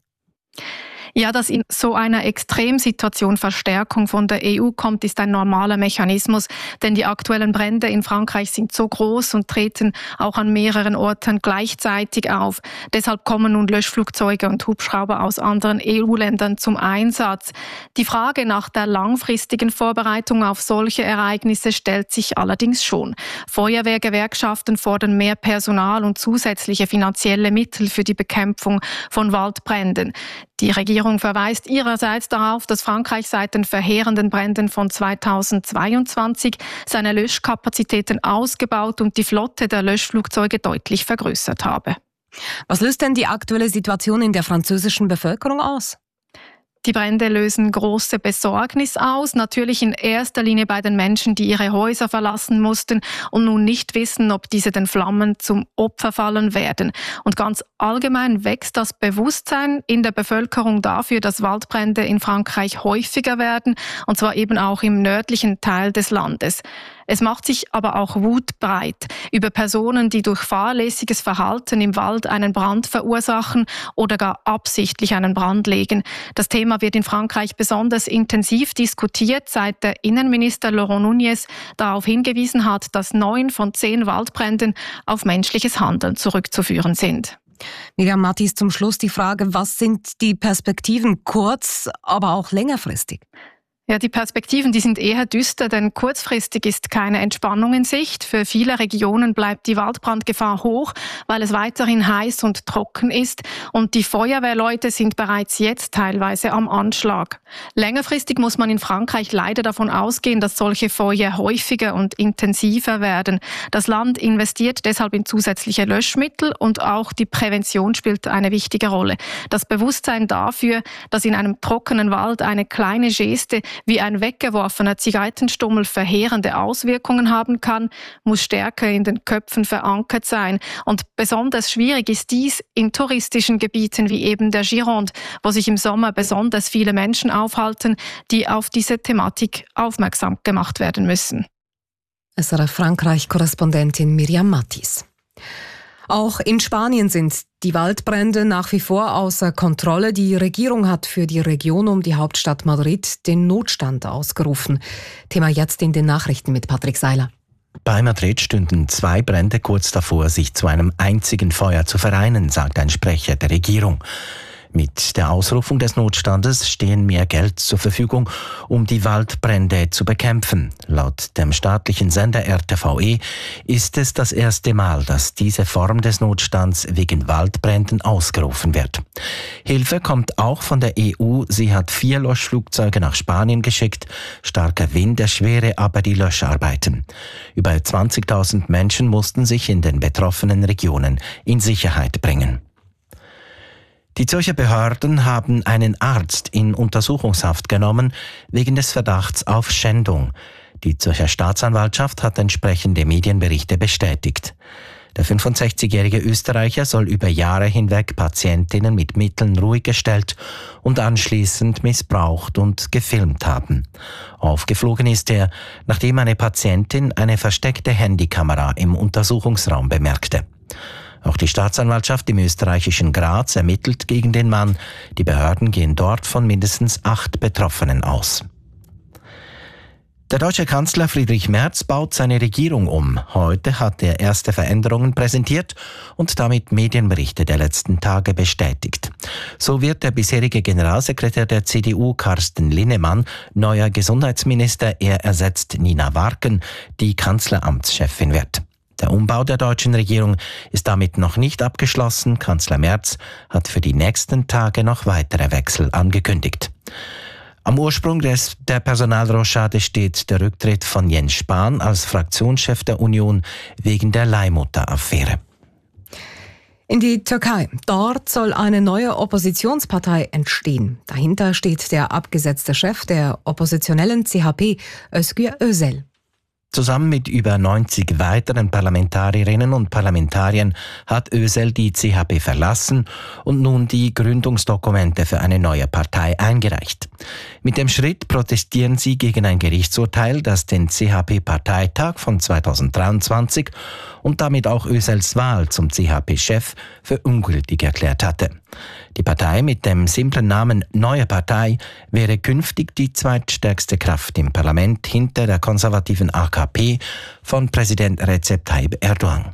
Ja, dass in so einer Extremsituation Verstärkung von der E U kommt, ist ein normaler Mechanismus, denn die aktuellen Brände in Frankreich sind so groß und treten auch an mehreren Orten gleichzeitig auf. Deshalb kommen nun Löschflugzeuge und Hubschrauber aus anderen E U-Ländern zum Einsatz. Die Frage nach der langfristigen Vorbereitung auf solche Ereignisse stellt sich allerdings schon. Feuerwehrgewerkschaften fordern mehr Personal und zusätzliche finanzielle Mittel für die Bekämpfung von Waldbränden. Die Regierung verweist ihrerseits darauf, dass Frankreich seit den verheerenden Bränden von zweitausendzweiundzwanzig seine Löschkapazitäten ausgebaut und die Flotte der Löschflugzeuge deutlich vergrößert habe. Was löst denn die aktuelle Situation in der französischen Bevölkerung aus? Die Brände lösen große Besorgnis aus, natürlich in erster Linie bei den Menschen, die ihre Häuser verlassen mussten und nun nicht wissen, ob diese den Flammen zum Opfer fallen werden. Und ganz allgemein wächst das Bewusstsein in der Bevölkerung dafür, dass Waldbrände in Frankreich häufiger werden, und zwar eben auch im nördlichen Teil des Landes. Es macht sich aber auch Wut breit über Personen, die durch fahrlässiges Verhalten im Wald einen Brand verursachen oder gar absichtlich einen Brand legen. Das Thema wird in Frankreich besonders intensiv diskutiert, seit der Innenminister Laurent Nunez darauf hingewiesen hat, dass neun von zehn Waldbränden auf menschliches Handeln zurückzuführen sind. Miriam Mattis, zum Schluss die Frage, was sind die Perspektiven kurz, aber auch längerfristig? Ja, die Perspektiven, die sind eher düster, denn kurzfristig ist keine Entspannung in Sicht. Für viele Regionen bleibt die Waldbrandgefahr hoch, weil es weiterhin heiß und trocken ist und die Feuerwehrleute sind bereits jetzt teilweise am Anschlag. Längerfristig muss man in Frankreich leider davon ausgehen, dass solche Feuer häufiger und intensiver werden. Das Land investiert deshalb in zusätzliche Löschmittel und auch die Prävention spielt eine wichtige Rolle. Das Bewusstsein dafür, dass in einem trockenen Wald eine kleine Geste wie ein weggeworfener Zigarettenstummel verheerende Auswirkungen haben kann, muss stärker in den Köpfen verankert sein. Und besonders schwierig ist dies in touristischen Gebieten wie eben der Gironde, wo sich im Sommer besonders viele Menschen aufhalten, die auf diese Thematik aufmerksam gemacht werden müssen. S R F Frankreich-Korrespondentin Miriam Mattis. Auch in Spanien sind die Waldbrände nach wie vor außer Kontrolle. Die Regierung hat für die Region um die Hauptstadt Madrid den Notstand ausgerufen. Thema jetzt in den Nachrichten mit Patrick Seiler. Bei Madrid stünden zwei Brände kurz davor, sich zu einem einzigen Feuer zu vereinen, sagt ein Sprecher der Regierung. Mit der Ausrufung des Notstandes stehen mehr Geld zur Verfügung, um die Waldbrände zu bekämpfen. Laut dem staatlichen Sender R T V E ist es das erste Mal, dass diese Form des Notstands wegen Waldbränden ausgerufen wird. Hilfe kommt auch von der E U. Sie hat vier Löschflugzeuge nach Spanien geschickt. Starker Wind erschwere aber die Löscharbeiten. Über zwanzigtausend Menschen mussten sich in den betroffenen Regionen in Sicherheit bringen. Die Zürcher Behörden haben einen Arzt in Untersuchungshaft genommen wegen des Verdachts auf Schändung. Die Zürcher Staatsanwaltschaft hat entsprechende Medienberichte bestätigt. Der fünfundsechzigjährige Österreicher soll über Jahre hinweg Patientinnen mit Mitteln ruhig gestellt und anschließend missbraucht und gefilmt haben. Aufgeflogen ist er, nachdem eine Patientin eine versteckte Handykamera im Untersuchungsraum bemerkte. Auch die Staatsanwaltschaft im österreichischen Graz ermittelt gegen den Mann. Die Behörden gehen dort von mindestens acht Betroffenen aus. Der deutsche Kanzler Friedrich Merz baut seine Regierung um. Heute hat er erste Veränderungen präsentiert und damit Medienberichte der letzten Tage bestätigt. So wird der bisherige Generalsekretär der C D U, Carsten Linnemann, neuer Gesundheitsminister. Er ersetzt Nina Warken, die Kanzleramtschefin wird. Der Umbau der deutschen Regierung ist damit noch nicht abgeschlossen. Kanzler Merz hat für die nächsten Tage noch weitere Wechsel angekündigt. Am Ursprung des, der Personalrochade steht der Rücktritt von Jens Spahn als Fraktionschef der Union wegen der Leihmutter-Affäre. In die Türkei. Dort soll eine neue Oppositionspartei entstehen. Dahinter steht der abgesetzte Chef der oppositionellen C H P, Özgür Özel. Zusammen mit über neunzig weiteren Parlamentarierinnen und Parlamentariern hat Özel die C H P verlassen und nun die Gründungsdokumente für eine neue Partei eingereicht. Mit dem Schritt protestieren sie gegen ein Gerichtsurteil, das den C H P-Parteitag von zweitausenddreiundzwanzig und damit auch Özels Wahl zum C H P-Chef für ungültig erklärt hatte. Die Partei mit dem simplen Namen Neue Partei wäre künftig die zweitstärkste Kraft im Parlament hinter der konservativen A K P von Präsident Recep Tayyip Erdogan.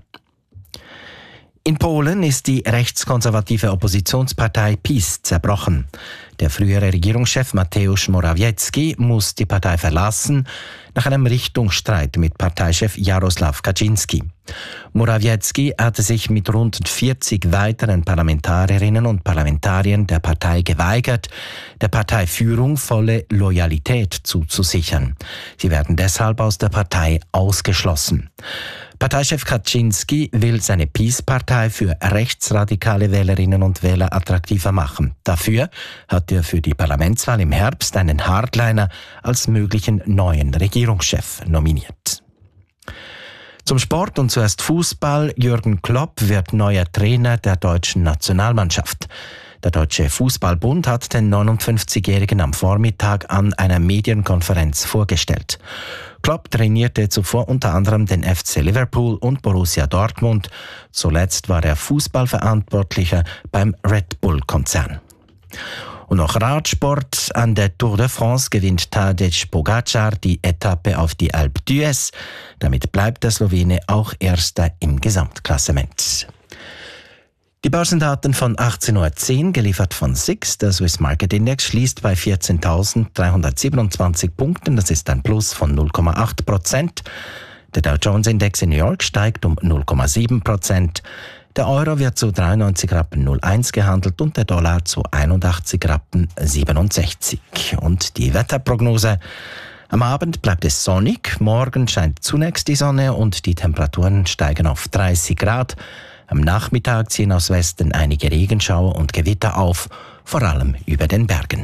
In Polen ist die rechtskonservative Oppositionspartei PiS zerbrochen. Der frühere Regierungschef Mateusz Morawiecki muss die Partei verlassen, nach einem Richtungsstreit mit Parteichef Jarosław Kaczyński. Morawiecki hatte sich mit rund vierzig weiteren Parlamentarierinnen und Parlamentariern der Partei geweigert, der Parteiführung volle Loyalität zuzusichern. Sie werden deshalb aus der Partei ausgeschlossen. Parteichef Kaczyński will seine PiS-Partei für rechtsradikale Wählerinnen und Wähler attraktiver machen. Dafür hat er für die Parlamentswahl im Herbst einen Hardliner als möglichen neuen Regierungschef nominiert. Zum Sport und zuerst Fußball. Jürgen Klopp wird neuer Trainer der deutschen Nationalmannschaft. Der Deutsche Fußballbund hat den neunundfünfzigjährigen am Vormittag an einer Medienkonferenz vorgestellt. Klopp trainierte zuvor unter anderem den F C Liverpool und Borussia Dortmund. Zuletzt war er Fußballverantwortlicher beim Red Bull-Konzern. Und noch Radsport. An der Tour de France gewinnt Tadej Pogacar die Etappe auf die Alpe d'Huez. Damit bleibt der Slowene auch Erster im Gesamtklassement. Die Börsendaten von achtzehn Uhr zehn, geliefert von S I X. Der Swiss Market Index schließt bei vierzehntausenddreihundertsiebenundzwanzig Punkten. Das ist ein Plus von null Komma acht Prozent. Der Dow Jones Index in New York steigt um null Komma sieben Prozent. Der Euro wird zu dreiundneunzig Rappen null eins gehandelt und der Dollar zu einundachtzig Rappen siebenundsechzig. Und die Wetterprognose: Am Abend bleibt es sonnig, morgen scheint zunächst die Sonne und die Temperaturen steigen auf dreißig Grad. Am Nachmittag ziehen aus Westen einige Regenschauer und Gewitter auf, vor allem über den Bergen.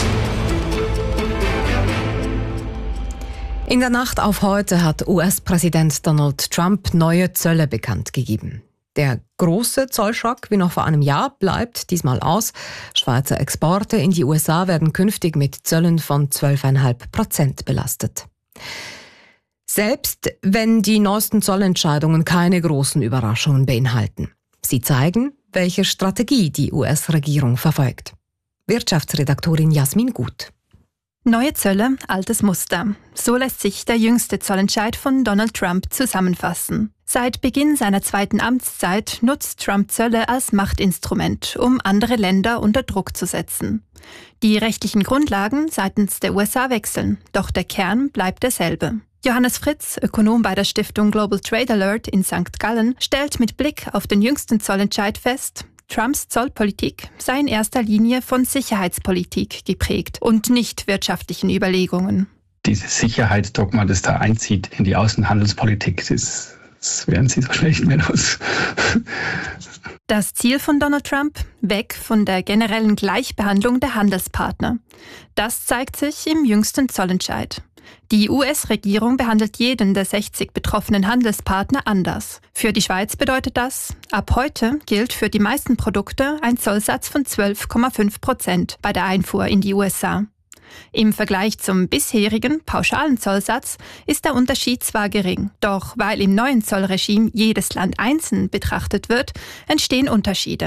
In der Nacht auf heute hat U S-Präsident Donald Trump neue Zölle bekannt gegeben. Der große Zollschock wie noch vor einem Jahr bleibt diesmal aus. Schweizer Exporte in die U S A werden künftig mit Zöllen von zwölf Komma fünf Prozent belastet. Selbst wenn die neuesten Zollentscheidungen keine großen Überraschungen beinhalten. Sie zeigen, welche Strategie die U S-Regierung verfolgt. Wirtschaftsredaktorin Jasmin Gut. Neue Zölle, altes Muster. So lässt sich der jüngste Zollentscheid von Donald Trump zusammenfassen. Seit Beginn seiner zweiten Amtszeit nutzt Trump Zölle als Machtinstrument, um andere Länder unter Druck zu setzen. Die rechtlichen Grundlagen seitens der U S A wechseln, doch der Kern bleibt derselbe. Johannes Fritz, Ökonom bei der Stiftung Global Trade Alert in Sankt Gallen, stellt mit Blick auf den jüngsten Zollentscheid fest, Trumps Zollpolitik sei in erster Linie von Sicherheitspolitik geprägt und nicht wirtschaftlichen Überlegungen. Dieses Sicherheitsdogma, das da einzieht in die Außenhandelspolitik, das, das werden Sie so schlecht mehr los. Das Ziel von Donald Trump? Weg von der generellen Gleichbehandlung der Handelspartner. Das zeigt sich im jüngsten Zollentscheid. Die U S-Regierung behandelt jeden der sechzig betroffenen Handelspartner anders. Für die Schweiz bedeutet das, ab heute gilt für die meisten Produkte ein Zollsatz von zwölf Komma fünf Prozent bei der Einfuhr in die U S A. Im Vergleich zum bisherigen pauschalen Zollsatz ist der Unterschied zwar gering, doch weil im neuen Zollregime jedes Land einzeln betrachtet wird, entstehen Unterschiede.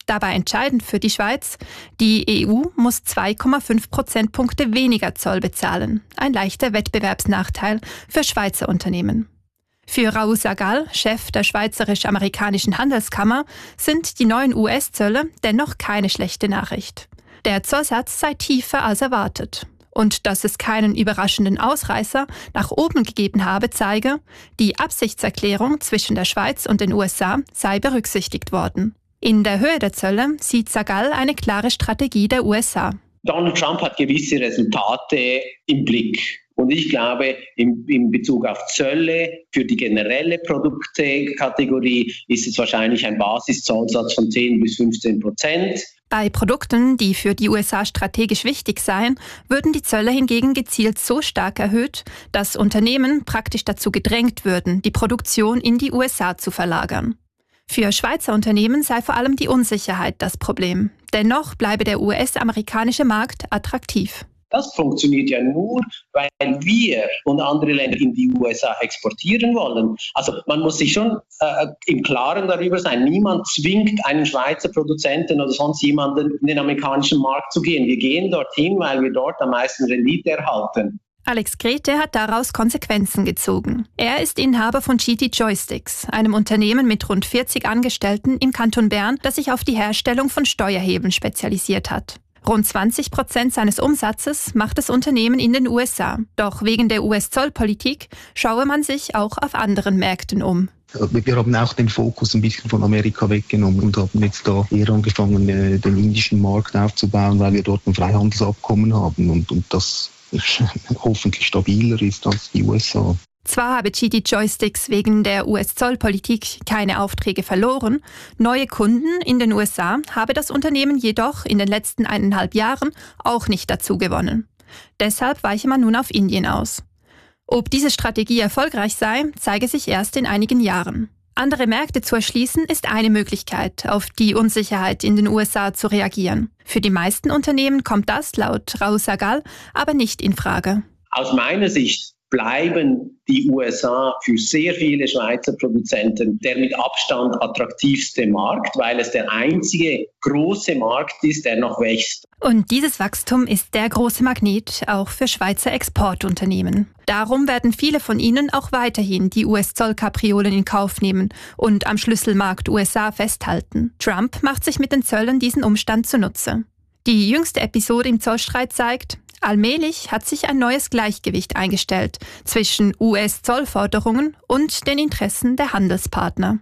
Dabei entscheidend für die Schweiz: Die E U muss zwei Komma fünf Prozentpunkte weniger Zoll bezahlen. Ein leichter Wettbewerbsnachteil für Schweizer Unternehmen. Für Raoul Sagal, Chef der Schweizerisch-Amerikanischen Handelskammer, sind die neuen U S-Zölle dennoch keine schlechte Nachricht. Der Zollsatz sei tiefer als erwartet. Und dass es keinen überraschenden Ausreißer nach oben gegeben habe, zeige, die Absichtserklärung zwischen der Schweiz und den U S A sei berücksichtigt worden. In der Höhe der Zölle sieht Sagal eine klare Strategie der U S A. Donald Trump hat gewisse Resultate im Blick. Und ich glaube, in, in Bezug auf Zölle für die generelle Produktekategorie ist es wahrscheinlich ein Basiszollsatz von zehn bis fünfzehn Prozent. Bei Produkten, die für die U S A strategisch wichtig seien, würden die Zölle hingegen gezielt so stark erhöht, dass Unternehmen praktisch dazu gedrängt würden, die Produktion in die U S A zu verlagern. Für Schweizer Unternehmen sei vor allem die Unsicherheit das Problem. Dennoch bleibe der U S-amerikanische Markt attraktiv. Das funktioniert ja nur, weil wir und andere Länder in die U S A exportieren wollen. Also man muss sich schon äh, im Klaren darüber sein. Niemand zwingt einen Schweizer Produzenten oder sonst jemanden in den amerikanischen Markt zu gehen. Wir gehen dorthin, weil wir dort am meisten Rendite erhalten. Alex Grete hat daraus Konsequenzen gezogen. Er ist Inhaber von G T Joysticks, einem Unternehmen mit rund vierzig Angestellten im Kanton Bern, das sich auf die Herstellung von Steuerhebeln spezialisiert hat. Rund zwanzig Prozent seines Umsatzes macht das Unternehmen in den U S A. Doch wegen der U S-Zollpolitik schaue man sich auch auf anderen Märkten um. Wir haben auch den Fokus ein bisschen von Amerika weggenommen und haben jetzt da eher angefangen, den indischen Markt aufzubauen, weil wir dort ein Freihandelsabkommen haben und, und das hoffentlich stabiler ist als die U S A. Zwar habe G T Joysticks wegen der U S-Zollpolitik keine Aufträge verloren, neue Kunden in den U S A habe das Unternehmen jedoch in den letzten eineinhalb Jahren auch nicht dazu gewonnen. Deshalb weiche man nun auf Indien aus. Ob diese Strategie erfolgreich sei, zeige sich erst in einigen Jahren. Andere Märkte zu erschließen ist eine Möglichkeit, auf die Unsicherheit in den U S A zu reagieren. Für die meisten Unternehmen kommt das laut Raoul Sagal aber nicht in Frage. Aus meiner Sicht bleiben die U S A für sehr viele Schweizer Produzenten der mit Abstand attraktivste Markt, weil es der einzige große Markt ist, der noch wächst. Und dieses Wachstum ist der große Magnet auch für Schweizer Exportunternehmen. Darum werden viele von ihnen auch weiterhin die U S-Zollkapriolen in Kauf nehmen und am Schlüsselmarkt U S A festhalten. Trump macht sich mit den Zöllen diesen Umstand zunutze. Die jüngste Episode im Zollstreit zeigt, allmählich hat sich ein neues Gleichgewicht eingestellt zwischen U S-Zollforderungen und den Interessen der Handelspartner.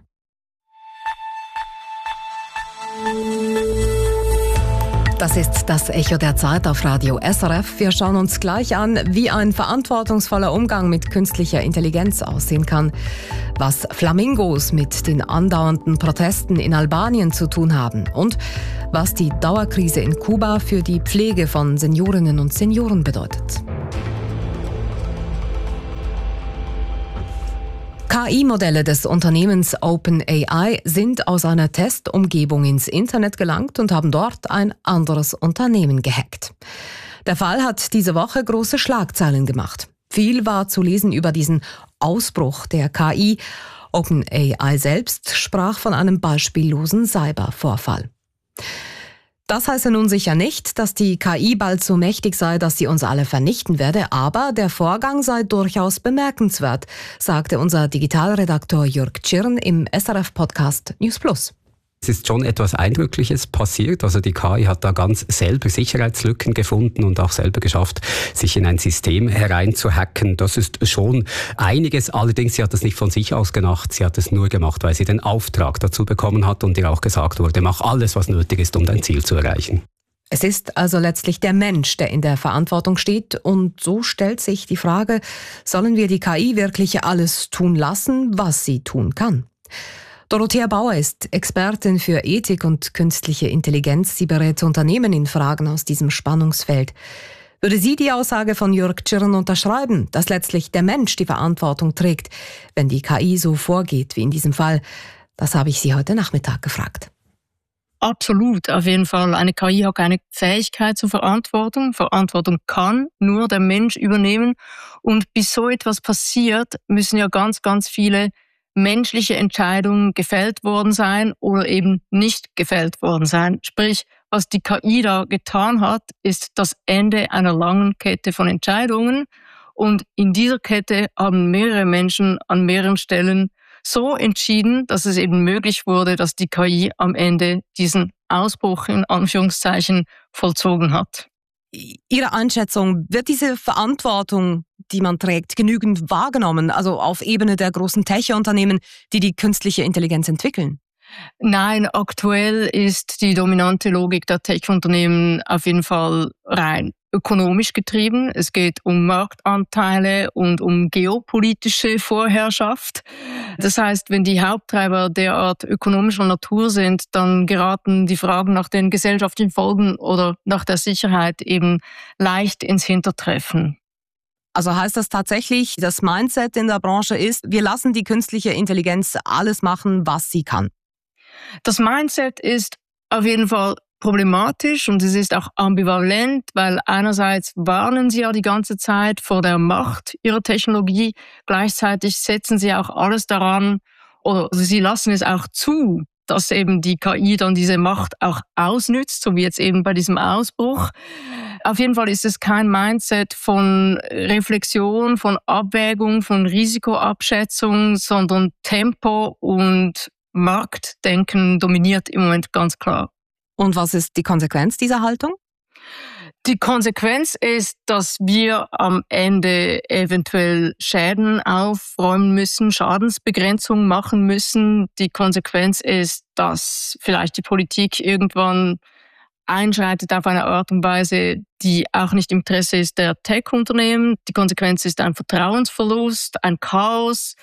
Das ist das Echo der Zeit auf Radio S R F. Wir schauen uns gleich an, wie ein verantwortungsvoller Umgang mit künstlicher Intelligenz aussehen kann, was Flamingos mit den andauernden Protesten in Albanien zu tun haben und was die Dauerkrise in Kuba für die Pflege von Seniorinnen und Senioren bedeutet. K I-Modelle des Unternehmens OpenAI sind aus einer Testumgebung ins Internet gelangt und haben dort ein anderes Unternehmen gehackt. Der Fall hat diese Woche große Schlagzeilen gemacht. Viel war zu lesen über diesen Ausbruch der K I. OpenAI selbst sprach von einem beispiellosen Cybervorfall. Das heiße nun sicher nicht, dass die K I bald so mächtig sei, dass sie uns alle vernichten werde, aber der Vorgang sei durchaus bemerkenswert, sagte unser Digitalredaktor Jörg Tschirn im S R F-Podcast News Plus. Es ist schon etwas Eindrückliches passiert. Also die K I hat da ganz selber Sicherheitslücken gefunden und auch selber geschafft, sich in ein System hereinzuhacken. Das ist schon einiges. Allerdings, sie hat das nicht von sich aus gemacht. Sie hat es nur gemacht, weil sie den Auftrag dazu bekommen hat und ihr auch gesagt wurde, mach alles, was nötig ist, um dein Ziel zu erreichen. Es ist also letztlich der Mensch, der in der Verantwortung steht. Und so stellt sich die Frage, sollen wir die K I wirklich alles tun lassen, was sie tun kann? Dorothea Bauer ist Expertin für Ethik und künstliche Intelligenz. Sie berät Unternehmen in Fragen aus diesem Spannungsfeld. Würde sie die Aussage von Jörg Tschirn unterschreiben, dass letztlich der Mensch die Verantwortung trägt, wenn die K I so vorgeht wie in diesem Fall? Das habe ich sie heute Nachmittag gefragt. Absolut, auf jeden Fall. Eine K I hat keine Fähigkeit zur Verantwortung. Verantwortung kann nur der Mensch übernehmen. Und bis so etwas passiert, müssen ja ganz, ganz viele menschliche Entscheidungen gefällt worden sein oder eben nicht gefällt worden sein. Sprich, was die K I da getan hat, ist das Ende einer langen Kette von Entscheidungen. Und in dieser Kette haben mehrere Menschen an mehreren Stellen so entschieden, dass es eben möglich wurde, dass die K I am Ende diesen Ausbruch in Anführungszeichen vollzogen hat. Ihre Einschätzung, wird diese Verantwortung, die man trägt, genügend wahrgenommen, also auf Ebene der großen Tech-Unternehmen, die die künstliche Intelligenz entwickeln? Nein, aktuell ist die dominante Logik der Tech-Unternehmen auf jeden Fall rein ökonomisch getrieben. Es geht um Marktanteile und um geopolitische Vorherrschaft. Das heißt, wenn die Haupttreiber derart ökonomischer Natur sind, dann geraten die Fragen nach den gesellschaftlichen Folgen oder nach der Sicherheit eben leicht ins Hintertreffen. Also heißt das tatsächlich, das Mindset in der Branche ist, wir lassen die künstliche Intelligenz alles machen, was sie kann? Das Mindset ist auf jeden Fall problematisch und es ist auch ambivalent, weil einerseits warnen sie ja die ganze Zeit vor der Macht ihrer Technologie, gleichzeitig setzen sie auch alles daran oder sie lassen es auch zu, dass eben die K I dann diese Macht auch ausnützt, so wie jetzt eben bei diesem Ausbruch. Auf jeden Fall ist es kein Mindset von Reflexion, von Abwägung, von Risikoabschätzung, sondern Tempo und Marktdenken dominiert im Moment ganz klar. Und was ist die Konsequenz dieser Haltung? Die Konsequenz ist, dass wir am Ende eventuell Schäden aufräumen müssen, Schadensbegrenzung machen müssen. Die Konsequenz ist, dass vielleicht die Politik irgendwann einschreitet auf eine Art und Weise, die auch nicht im Interesse ist der Tech-Unternehmen. Die Konsequenz ist ein Vertrauensverlust, ein Chaos,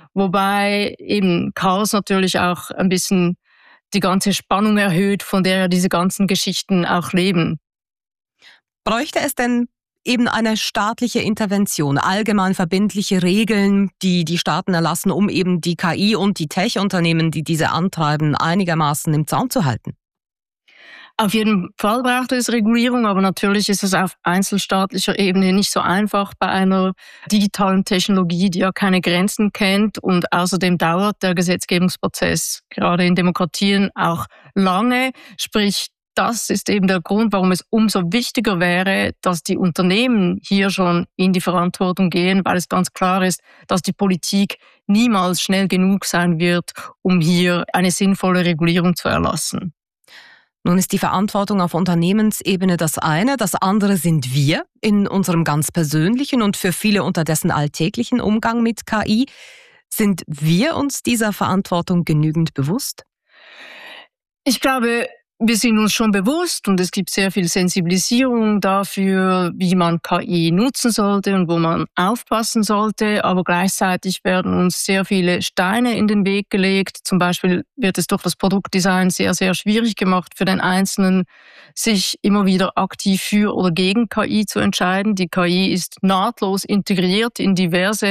wobei eben Chaos natürlich auch ein bisschen die ganze Spannung erhöht, von der diese ganzen Geschichten auch leben. Bräuchte es denn eben eine staatliche Intervention, allgemein verbindliche Regeln, die die Staaten erlassen, um eben die K I und die Tech-Unternehmen, die diese antreiben, einigermaßen im Zaum zu halten? Auf jeden Fall braucht es Regulierung, aber natürlich ist es auf einzelstaatlicher Ebene nicht so einfach bei einer digitalen Technologie, die ja keine Grenzen kennt. Und außerdem dauert der Gesetzgebungsprozess gerade in Demokratien auch lange. Sprich, das ist eben der Grund, warum es umso wichtiger wäre, dass die Unternehmen hier schon in die Verantwortung gehen, weil es ganz klar ist, dass die Politik niemals schnell genug sein wird, um hier eine sinnvolle Regulierung zu erlassen. Nun ist die Verantwortung auf Unternehmensebene das eine, das andere sind wir in unserem ganz persönlichen und für viele unterdessen alltäglichen Umgang mit K I. Sind wir uns dieser Verantwortung genügend bewusst? Ich glaube, wir sind uns schon bewusst und es gibt sehr viel Sensibilisierung dafür, wie man K I nutzen sollte und wo man aufpassen sollte. Aber gleichzeitig werden uns sehr viele Steine in den Weg gelegt. Zum Beispiel wird es durch das Produktdesign sehr, sehr schwierig gemacht für den Einzelnen, sich immer wieder aktiv für oder gegen K I zu entscheiden. Die K I ist nahtlos integriert in diverse